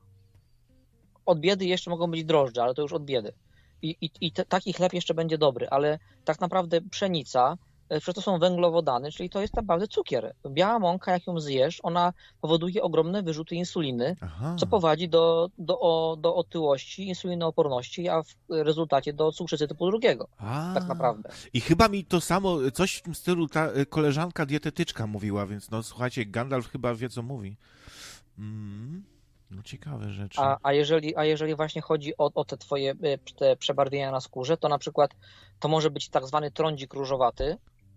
Od biedy jeszcze mogą być drożdże, ale to już od biedy. I, i, i te, taki chleb jeszcze będzie dobry, ale tak naprawdę pszenica, przecież to są węglowodany, czyli to jest naprawdę cukier. Biała mąka, jak ją zjesz, ona powoduje ogromne wyrzuty insuliny, Aha. co prowadzi do, do, o, do otyłości, insulinooporności, a w rezultacie do cukrzycy typu drugiego. A. Tak naprawdę. I chyba mi to samo, coś w tym stylu ta koleżanka dietetyczka mówiła, więc no słuchajcie, Gandalf chyba wie, co mówi. Mm, no ciekawe rzeczy. A, a, jeżeli, a jeżeli właśnie chodzi o, o te twoje te przebarwienia na skórze, to na przykład to może być tak zwany trądzik różowaty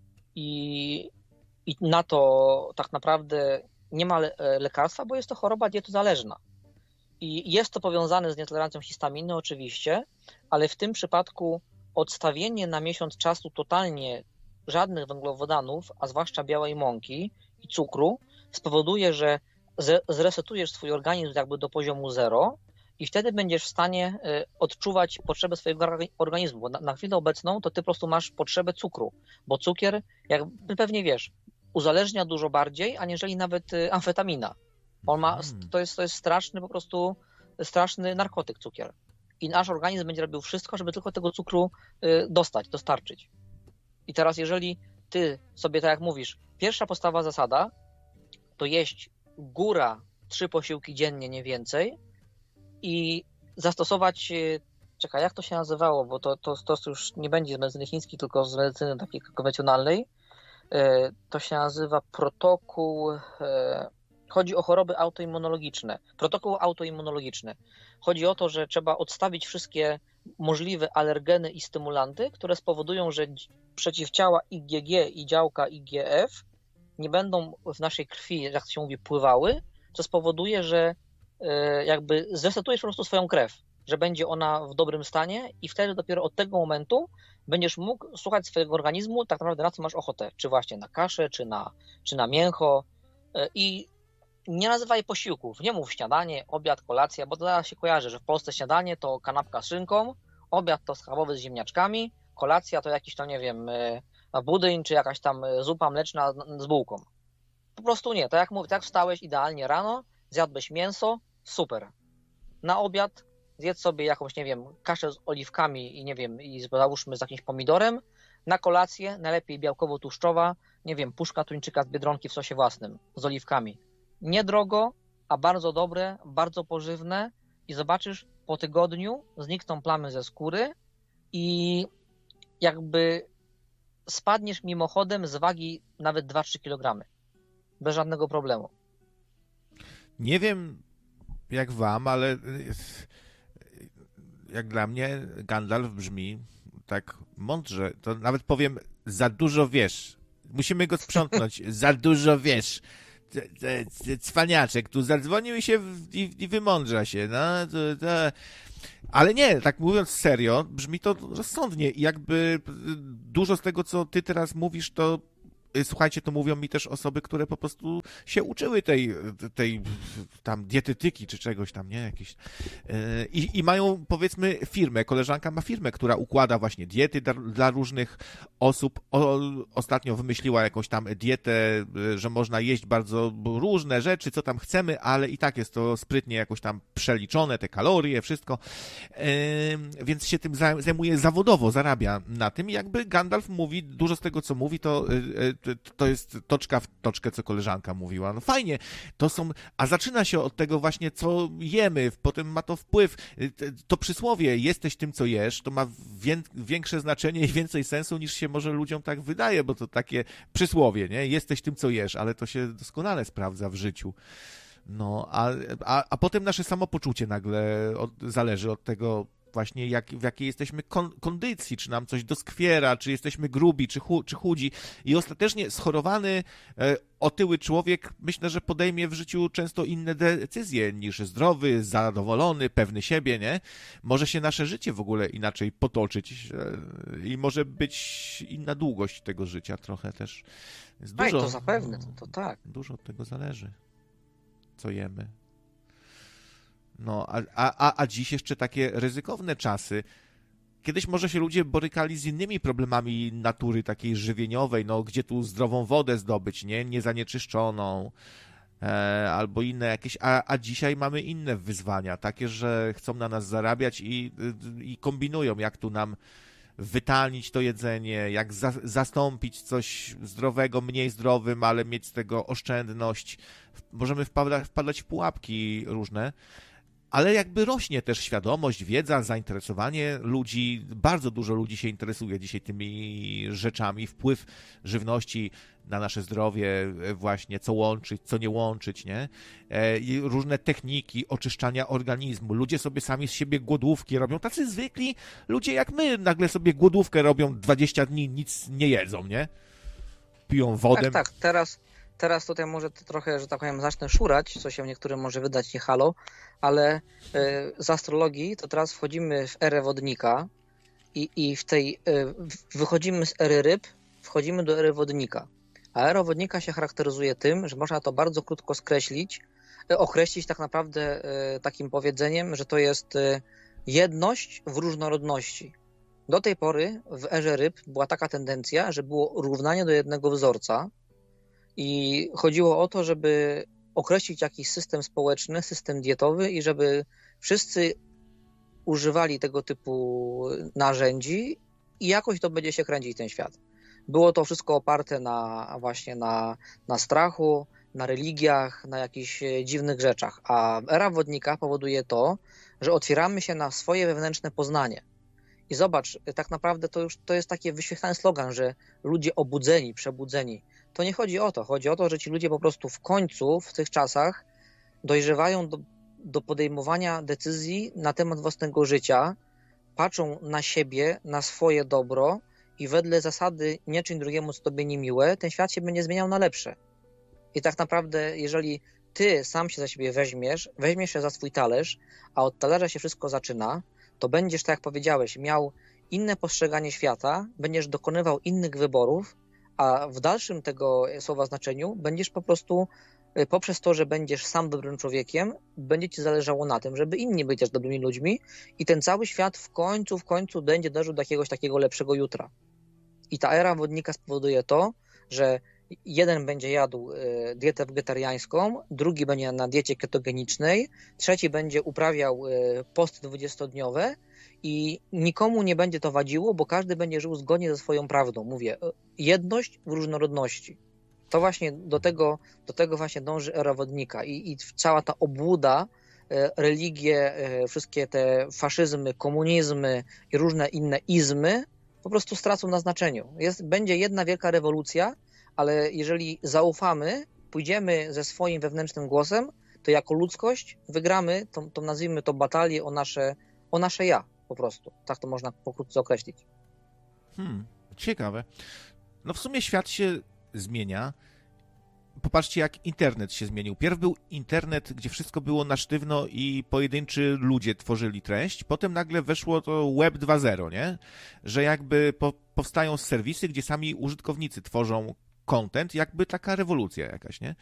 i, i na to tak naprawdę nie ma le, lekarstwa, bo jest to choroba dietozależna. I jest to powiązane z nietolerancją histaminy oczywiście, ale w tym przypadku odstawienie na miesiąc czasu totalnie żadnych węglowodanów, a zwłaszcza białej mąki i cukru spowoduje, że zresetujesz swój organizm jakby do poziomu zero i wtedy będziesz w stanie odczuwać potrzebę swojego organizmu. Bo na, na chwilę obecną to ty po prostu masz potrzebę cukru, bo cukier, jak pewnie wiesz, uzależnia dużo bardziej, aniżeli nawet amfetamina. On ma, to jest, to jest straszny po prostu, straszny narkotyk cukier. i nasz organizm będzie robił wszystko, żeby tylko tego cukru dostać, dostarczyć. I teraz jeżeli ty sobie, tak jak mówisz, pierwsza podstawowa zasada to jeść góra trzy posiłki dziennie, nie więcej i zastosować, czekaj, jak to się nazywało, bo to, to, to już nie będzie z medycyny chińskiej, tylko z medycyny takiej konwencjonalnej. To się nazywa protokół, chodzi o choroby autoimmunologiczne. Protokół autoimmunologiczny. Chodzi o to, że trzeba odstawić wszystkie możliwe alergeny i stymulanty, które spowodują, że przeciwciała I G G i działka I G F nie będą w naszej krwi, jak to się mówi, pływały, co spowoduje, że jakby zresetujesz po prostu swoją krew, że będzie ona w dobrym stanie i wtedy dopiero od tego momentu będziesz mógł słuchać swojego organizmu tak naprawdę na co masz ochotę, czy właśnie na kaszę, czy na, czy na mięcho i nie nazywaj posiłków, nie mów śniadanie, obiad, kolacja, bo to zaraz się kojarzy, że w Polsce śniadanie to kanapka z szynką, obiad to schabowy z ziemniaczkami, kolacja to jakiś tam, nie wiem, budyń, czy jakaś tam zupa mleczna z bułką. Po prostu nie, tak jak mówię, tak wstałeś idealnie rano, zjadłeś mięso, super. Na obiad zjedz sobie jakąś, nie wiem, kaszę z oliwkami i nie wiem, i załóżmy z jakimś pomidorem. Na kolację najlepiej białkowo-tłuszczowa, nie wiem, puszka tuńczyka z Biedronki w sosie własnym, z oliwkami. Niedrogo, a bardzo dobre, bardzo pożywne i zobaczysz, po tygodniu znikną plamy ze skóry i jakby spadniesz mimochodem z wagi nawet dwa trzy kilogramy. Bez żadnego problemu. Nie wiem jak wam, ale jak dla mnie Gandalf brzmi tak mądrze. To nawet powiem, za dużo wiesz. Musimy go sprzątnąć. Za dużo wiesz. Cwaniaczek tu zadzwonił i się w, i, i wymądrza się. No, to, to. Ale nie, tak mówiąc serio, brzmi to rozsądnie i jakby dużo z tego, co ty teraz mówisz, to słuchajcie, to mówią mi też osoby, które po prostu się uczyły tej, tej tam dietetyki czy czegoś tam, nie? Jakieś. I, i mają, powiedzmy, firmę, koleżanka ma firmę, która układa właśnie diety dla, dla różnych osób. O, ostatnio wymyśliła jakąś tam dietę, że można jeść bardzo różne rzeczy, co tam chcemy, ale i tak jest to sprytnie jakoś tam przeliczone, te kalorie, wszystko. Więc się tym zajmuje zawodowo, zarabia na tym i jakby Gandalf mówi, dużo z tego, co mówi, to to jest toczka w toczkę, co koleżanka mówiła. No fajnie, to są, a zaczyna się od tego właśnie, co jemy, potem ma to wpływ. To przysłowie, jesteś tym, co jesz, to ma wię, większe znaczenie i więcej sensu, niż się może ludziom tak wydaje, bo to takie przysłowie, nie? Jesteś tym, co jesz, ale to się doskonale sprawdza w życiu. No, a, a, a potem nasze samopoczucie nagle od, zależy od tego, właśnie jak, w jakiej jesteśmy kon, kondycji, czy nam coś doskwiera, czy jesteśmy grubi, czy, chu, czy chudzi. I ostatecznie schorowany, e, otyły człowiek, myślę, że podejmie w życiu często inne decyzje niż zdrowy, zadowolony, pewny siebie, nie? Może się nasze życie w ogóle inaczej potoczyć e, i może być inna długość tego życia trochę też. Jest tak, dużo, to zapewne, to, to tak. Dużo od tego zależy, co jemy. No, a, a, a dziś jeszcze takie ryzykowne czasy. Kiedyś może się ludzie borykali z innymi problemami natury takiej żywieniowej, no gdzie tu zdrową wodę zdobyć, nie? Niezanieczyszczoną, e, albo inne jakieś, a, a dzisiaj mamy inne wyzwania, takie, że chcą na nas zarabiać i, i kombinują, jak tu nam wytanić to jedzenie, jak za, zastąpić coś zdrowego, mniej zdrowym, ale mieć z tego oszczędność. Możemy wpadać, wpadać w pułapki różne. Ale jakby rośnie też świadomość, wiedza, zainteresowanie ludzi. Bardzo dużo ludzi się interesuje dzisiaj tymi rzeczami. Wpływ żywności na nasze zdrowie, właśnie co łączyć, co nie łączyć, nie? I różne techniki oczyszczania organizmu. Ludzie sobie sami z siebie głodówki robią. Tacy zwykli ludzie jak my nagle sobie głodówkę robią, dwadzieścia dni nic nie jedzą, nie? Piją wodę. Tak, tak. Teraz... Teraz tutaj może to trochę, że tak powiem, zacznę szurać, co się niektórym może wydać nie halo, ale z astrologii to teraz wchodzimy w erę wodnika i, i w tej wychodzimy z ery ryb, wchodzimy do ery wodnika. A era wodnika się charakteryzuje tym, że można to bardzo krótko skreślić, określić tak naprawdę takim powiedzeniem, że to jest jedność w różnorodności. Do tej pory w erze ryb była taka tendencja, że było równanie do jednego wzorca, i chodziło o to, żeby określić jakiś system społeczny, system dietowy i żeby wszyscy używali tego typu narzędzi i jakoś to będzie się kręcić ten świat. Było to wszystko oparte na właśnie na, na strachu, na religiach, na jakichś dziwnych rzeczach, a era wodnika powoduje to, że otwieramy się na swoje wewnętrzne poznanie. I zobacz, tak naprawdę to już to jest taki wyświetlany slogan, że ludzie obudzeni, przebudzeni. To nie chodzi o to. Chodzi o to, że ci ludzie po prostu w końcu, w tych czasach dojrzewają do, do podejmowania decyzji na temat własnego życia, patrzą na siebie, na swoje dobro i wedle zasady nie czyń drugiemu, co tobie niemiłe, ten świat się będzie zmieniał na lepsze. I tak naprawdę, jeżeli ty sam się za siebie weźmiesz, weźmiesz się za swój talerz, a od talerza się wszystko zaczyna, to będziesz, tak jak powiedziałeś, miał inne postrzeganie świata, będziesz dokonywał innych wyborów, a w dalszym tego słowa znaczeniu będziesz po prostu, poprzez to, że będziesz sam dobrym człowiekiem, będzie ci zależało na tym, żeby inni byli też dobrymi ludźmi i ten cały świat w końcu, w końcu będzie dążył do jakiegoś takiego lepszego jutra. I ta era wodnika spowoduje to, że jeden będzie jadł dietę wegetariańską, drugi będzie na diecie ketogenicznej, trzeci będzie uprawiał posty dwudziestodniowe i nikomu nie będzie to wadziło, bo każdy będzie żył zgodnie ze swoją prawdą. Mówię, jedność w różnorodności. To właśnie do tego, do tego właśnie dąży era wodnika i, i cała ta obłuda, religie, wszystkie te faszyzmy, komunizmy i różne inne izmy po prostu stracą na znaczeniu. Jest, będzie jedna wielka rewolucja, ale jeżeli zaufamy, pójdziemy ze swoim wewnętrznym głosem, to jako ludzkość wygramy, to, to nazwijmy to batalię o nasze, o nasze ja po prostu. Tak to można pokrótce określić. Hmm, ciekawe. No w sumie świat się zmienia. Popatrzcie, jak internet się zmienił. Pierw był internet, gdzie wszystko było na sztywno i pojedynczy ludzie tworzyli treść. Potem nagle weszło to web dwa zero, nie? Że jakby po, powstają serwisy, gdzie sami użytkownicy tworzą content, jakby taka rewolucja jakaś, nie?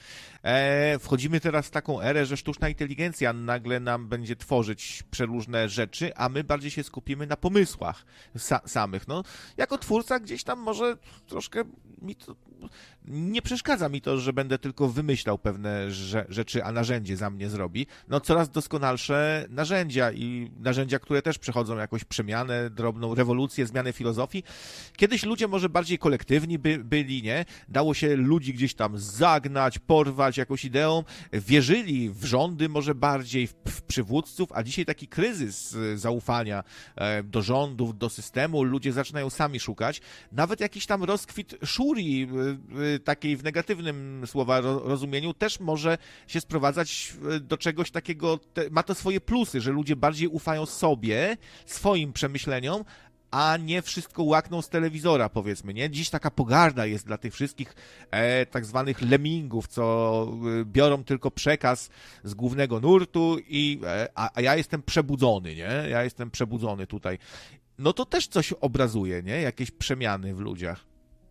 E, wchodzimy teraz w taką erę, że sztuczna inteligencja nagle nam będzie tworzyć przeróżne rzeczy, a my bardziej się skupimy na pomysłach sa- samych. No, jako twórca gdzieś tam może troszkę mi to... Nie przeszkadza mi to, że będę tylko wymyślał pewne rze- rzeczy, a narzędzie za mnie zrobi. No coraz doskonalsze narzędzia i narzędzia, które też przechodzą jakąś przemianę, drobną rewolucję, zmianę filozofii. Kiedyś ludzie może bardziej kolektywni by, byli, nie? Dało się ludzi gdzieś tam zagnać, porwać jakąś ideą, wierzyli w rządy może bardziej, w, w przywódców, a dzisiaj taki kryzys zaufania e, do rządów, do systemu, ludzie zaczynają sami szukać. Nawet jakiś tam rozkwit szurii, e, takiej w negatywnym słowa rozumieniu, też może się sprowadzać do czegoś takiego, te, ma to swoje plusy, że ludzie bardziej ufają sobie, swoim przemyśleniom, a nie wszystko łakną z telewizora, powiedzmy, nie? Dziś taka pogarda jest dla tych wszystkich e, tak zwanych lemmingów, co e, biorą tylko przekaz z głównego nurtu i e, a, a ja jestem przebudzony, nie? Ja jestem przebudzony tutaj. No to też coś obrazuje, nie? Jakieś przemiany w ludziach.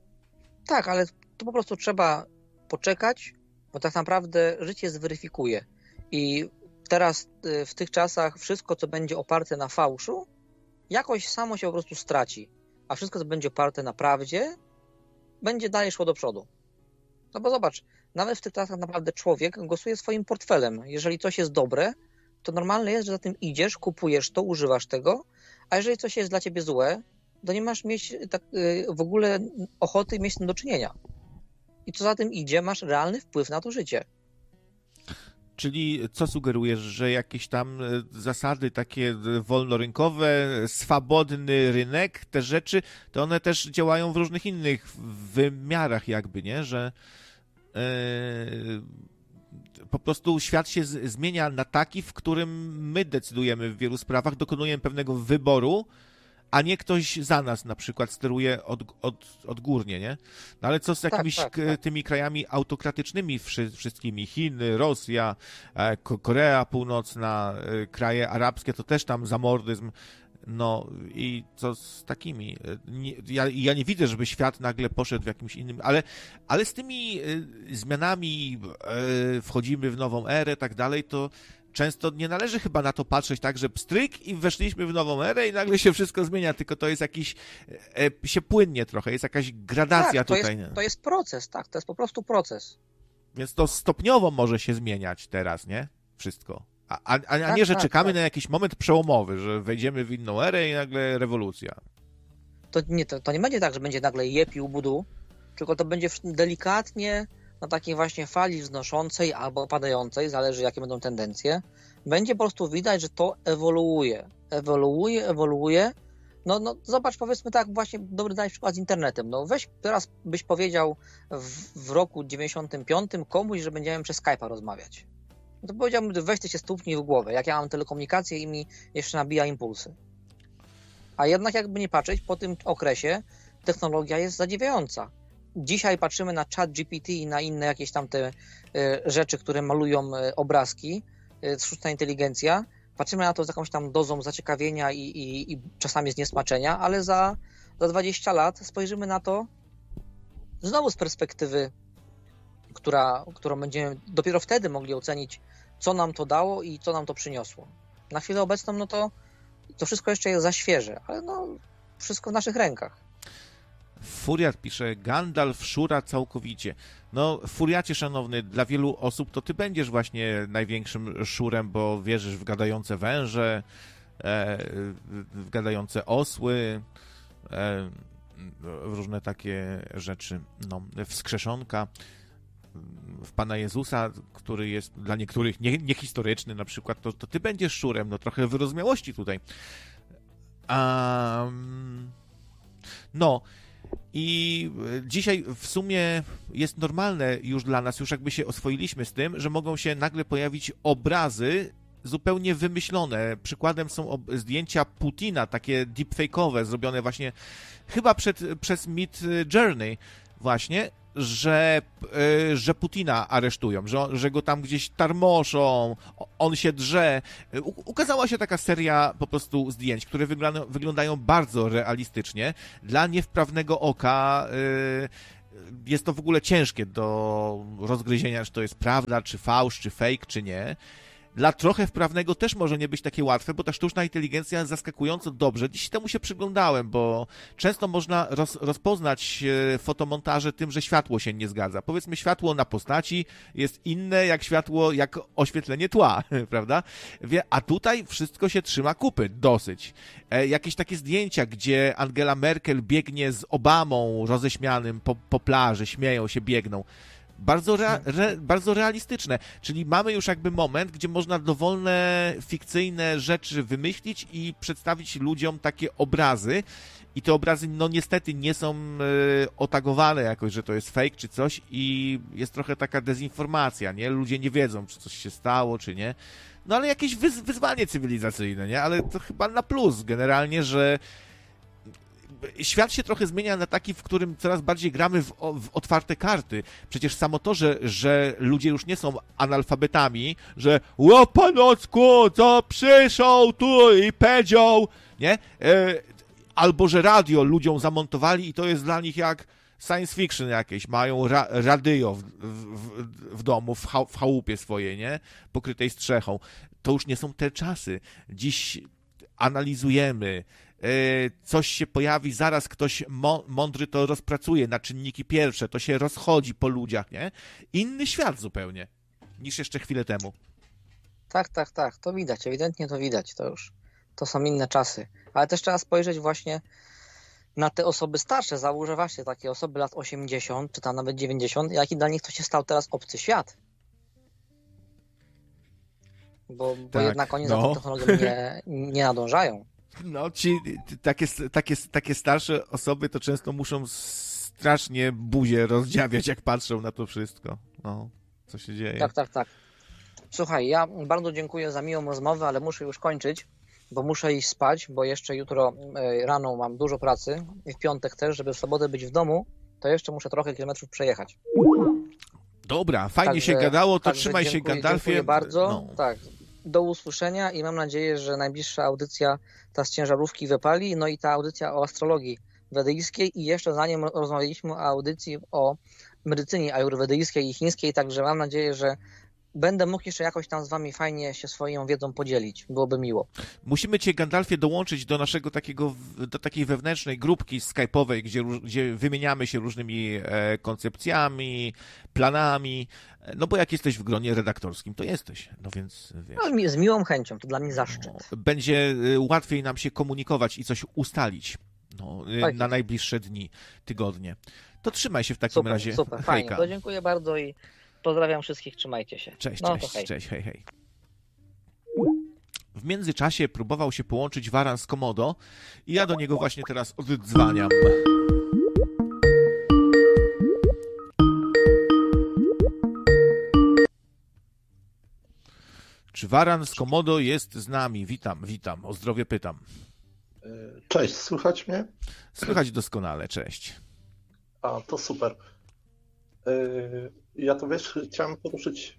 Tak, ale to po prostu trzeba poczekać, bo tak naprawdę życie zweryfikuje. I teraz w tych czasach wszystko, co będzie oparte na fałszu, jakoś samo się po prostu straci. A wszystko, co będzie oparte na prawdzie, będzie dalej szło do przodu. No bo zobacz, nawet w tych czasach naprawdę człowiek głosuje swoim portfelem. Jeżeli coś jest dobre, to normalne jest, że za tym idziesz, kupujesz to, używasz tego, a jeżeli coś jest dla ciebie złe, to nie masz mieć tak w ogóle ochoty mieć z tym do czynienia. I co za tym idzie, masz realny wpływ na to życie. Czyli co sugerujesz, że jakieś tam zasady takie wolnorynkowe, swobodny rynek, te rzeczy, to one też działają w różnych innych wymiarach jakby, nie? Że yy, po prostu świat się z, zmienia na taki, w którym my decydujemy w wielu sprawach, dokonujemy pewnego wyboru, a nie ktoś za nas na przykład steruje od, od, odgórnie, nie? No ale co z jakimiś tak, tak, tak. tymi krajami autokratycznymi wszystkimi, Chiny, Rosja, Korea Północna, kraje arabskie, to też tam zamordyzm, no i co z takimi? Nie, ja, ja nie widzę, żeby świat nagle poszedł w jakimś innym, ale, ale z tymi zmianami wchodzimy w nową erę, tak dalej, to często nie należy chyba na to patrzeć tak, że pstryk i weszliśmy w nową erę i nagle się wszystko zmienia, tylko to jest jakiś, e, się płynnie trochę, jest jakaś gradacja tak, to tutaj. Jest, to jest proces, tak, to jest po prostu proces. Więc to stopniowo może się zmieniać teraz, nie? Wszystko. A, a, a Tak, nie, że tak, czekamy tak. na jakiś moment przełomowy, że wejdziemy w inną erę i nagle rewolucja. To nie, to, to nie będzie tak, że będzie nagle je pił budu, tylko to będzie w- delikatnie na takiej właśnie fali wznoszącej albo opadającej, zależy jakie będą tendencje. Będzie po prostu widać, że to ewoluuje. Ewoluuje, ewoluuje. No, no zobacz, powiedzmy tak, właśnie dobry dać przykład z internetem. No weź teraz byś powiedział w, w roku dziewięćdziesiątym piątym komuś, że będziemy przez Skype'a rozmawiać. No to powiedziałbym, weź ty się stuknij w głowę, jak ja mam telekomunikację i mi jeszcze nabija impulsy. A jednak jakby nie patrzeć, po tym okresie technologia jest zadziwiająca. Dzisiaj patrzymy na chat G P T i na inne jakieś tam te y, rzeczy, które malują y, obrazki, y, sztuczna inteligencja. Patrzymy na to z jakąś tam dozą zaciekawienia i, i, i czasami zniesmaczenia, ale za, za dwadzieścia lat spojrzymy na to znowu z perspektywy, która, którą będziemy dopiero wtedy mogli ocenić, co nam to dało i co nam to przyniosło. Na chwilę obecną, no to to wszystko jeszcze jest za świeże, ale no wszystko w naszych rękach. Furiat pisze, Gandalf szura całkowicie. No, Furiacie szanowny, dla wielu osób to ty będziesz właśnie największym szurem, bo wierzysz w gadające węże, e, w gadające osły, e, w różne takie rzeczy. No, wskrzeszonka, w Pana Jezusa, który jest dla niektórych nie, niehistoryczny na przykład, to, to ty będziesz szurem. No, trochę wyrozumiałości tutaj. Um, no, i dzisiaj w sumie jest normalne już dla nas, już jakby się oswoiliśmy z tym, że mogą się nagle pojawić obrazy zupełnie wymyślone. Przykładem są ob- zdjęcia Putina, takie deepfake'owe, zrobione właśnie chyba przed, przez Mid Journey właśnie, że, y, że Putina aresztują, że, że go tam gdzieś tarmoszą, on się drze. U, ukazała się taka seria po prostu zdjęć, które wyglądają, wyglądają bardzo realistycznie. Dla niewprawnego oka y, jest to w ogóle ciężkie do rozgryzienia, czy to jest prawda, czy fałsz, czy fake, czy nie. Dla trochę wprawnego też może nie być takie łatwe, bo ta sztuczna inteligencja zaskakująco dobrze. Dziś temu się przyglądałem, bo często można roz, rozpoznać fotomontaże tym, że światło się nie zgadza. Powiedzmy, światło na postaci jest inne jak światło, jak oświetlenie tła, prawda? A tutaj wszystko się trzyma kupy, dosyć. E, jakieś takie zdjęcia, gdzie Angela Merkel biegnie z Obamą roześmianym po, po plaży, śmieją się, biegną. Bardzo, rea, re, bardzo realistyczne, czyli mamy już jakby moment, gdzie można dowolne, fikcyjne rzeczy wymyślić i przedstawić ludziom takie obrazy i te obrazy no niestety nie są y, otagowane jakoś, że to jest fake czy coś i jest trochę taka dezinformacja, nie? Ludzie nie wiedzą, czy coś się stało, czy nie. No ale jakieś wyz, wyzwanie cywilizacyjne, nie? Ale to chyba na plus generalnie, że świat się trochę zmienia na taki, w którym coraz bardziej gramy w, w otwarte karty. Przecież samo to, że, że ludzie już nie są analfabetami, że o panocku, co przyszł tu i powiedział, nie? E, albo, że radio ludziom zamontowali i to jest dla nich jak science fiction jakieś. Mają ra, radio w, w, w domu, w, cha, w chałupie swojej, nie? Pokrytej strzechą. To już nie są te czasy. Dziś analizujemy, coś się pojawi, zaraz ktoś mądry to rozpracuje na czynniki pierwsze, to się rozchodzi po ludziach, nie? Inny świat zupełnie niż jeszcze chwilę temu. Tak, tak, tak, to widać, ewidentnie to widać, to już, to są inne czasy. Ale też trzeba spojrzeć właśnie na te osoby starsze, załóżę właśnie takie osoby lat osiemdziesiąt, czy tam nawet dziewięćdziesiąt, jaki dla nich to się stał teraz obcy świat. Bo, bo tak, jednak oni no. za tą technologią nie, nie nadążają. No, ci takie, takie, takie starsze osoby to często muszą strasznie buzię rozdziawiać, jak patrzą na to wszystko. No, co się dzieje. Tak, tak, tak. Słuchaj, ja bardzo dziękuję za miłą rozmowę, ale muszę już kończyć, bo muszę iść spać, bo jeszcze jutro rano mam dużo pracy i w piątek też, żeby w sobotę być w domu, to jeszcze muszę trochę kilometrów przejechać. Dobra, fajnie także, się gadało, to także trzymaj dziękuję, się, Gandalfie. Dziękuję bardzo. No. Tak. Do usłyszenia i mam nadzieję, że najbliższa audycja ta z ciężarówki wypali, no i ta audycja o astrologii wedyjskiej i jeszcze zanim rozmawialiśmy o audycji o medycynie ajurwedyjskiej i chińskiej, także mam nadzieję, że będę mógł jeszcze jakoś tam z wami fajnie się swoją wiedzą podzielić. Byłoby miło. Musimy cię, Gandalfie, dołączyć do naszego takiego, do takiej wewnętrznej grupki skype'owej, gdzie, gdzie wymieniamy się różnymi e, koncepcjami, planami, no bo jak jesteś w gronie redaktorskim, to jesteś, no więc wiesz. No, mi- z miłą chęcią, to dla mnie zaszczyt. No, będzie e, łatwiej nam się komunikować i coś ustalić no, e, Tak na jest. najbliższe dni, tygodnie. To trzymaj się w takim Super, razie. super, fajnie. Hejka. To dziękuję bardzo i pozdrawiam wszystkich, trzymajcie się. Cześć, no, to cześć, hej. cześć, hej, hej. W międzyczasie próbował się połączyć Waran z Komodo i ja do niego właśnie teraz oddzwaniam. Czy Waran z Komodo jest z nami? Witam, witam, o zdrowie pytam. Cześć, słychać mnie? Słychać doskonale, cześć. A, to super. Yy, Ja to wiesz, chciałem poruszyć.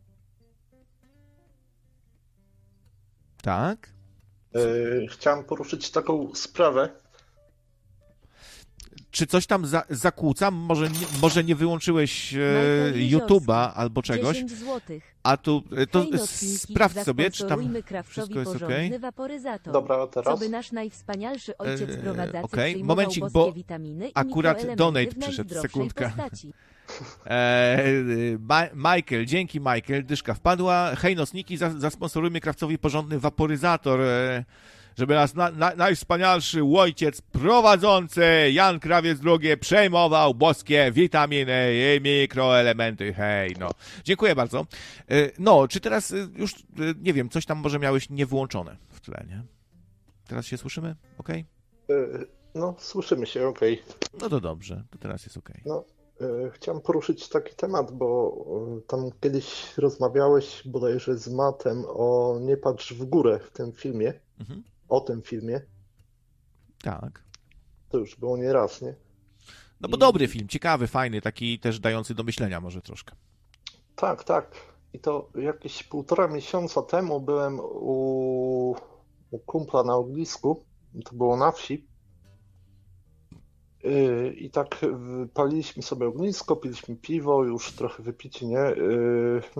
Tak? Yy, chciałem poruszyć taką sprawę. Czy coś tam za, zakłóca? Może nie, może nie wyłączyłeś e, Michael Jeziorski, YouTube'a albo czegoś? dziesięć złotych. A tu e, to Hej, nocniki, sprawdź sobie, czy tam zasponsorujmy Krawcowi wszystko jest porządny okej. waporyzator. Dobra, a Co teraz? by nasz najwspanialszy ojciec Eee, prowadzacy okej. przyjmował Momencik, boskie bo witaminy i akurat mikroelementy donate w przyszedł, najzdrowszej sekundka. postaci. E, Ma- Michael, dzięki Michael, dyszka wpadła. Hej nocniki, za- zasponsorujmy Krawcowi porządny waporyzator, e, żeby nas na, na, najwspanialszy ojciec prowadzący Jan Krawiec drugi przejmował boskie witaminy i mikroelementy. Hej, no. Dziękuję bardzo. E, No, czy teraz e, już, e, nie wiem, coś tam może miałeś niewłączone w tle, nie? Teraz się słyszymy? Okej? Yy, No, słyszymy się, okej. No to dobrze, to teraz jest okej. No, yy, chciałem poruszyć taki temat, bo yy, tam kiedyś rozmawiałeś bodajże z Matem o Nie patrz w górę w tym filmie, Mhm. o tym filmie. Tak. To już było nie raz, nie? No bo I- dobry film, ciekawy, fajny, taki też dający do myślenia może troszkę. Tak, tak. I to jakieś półtora miesiąca temu byłem u, u kumpla na ognisku. To było na wsi. Yy, I tak yy, paliliśmy sobie ognisko, piliśmy piwo, już trochę wypici, nie? Yy,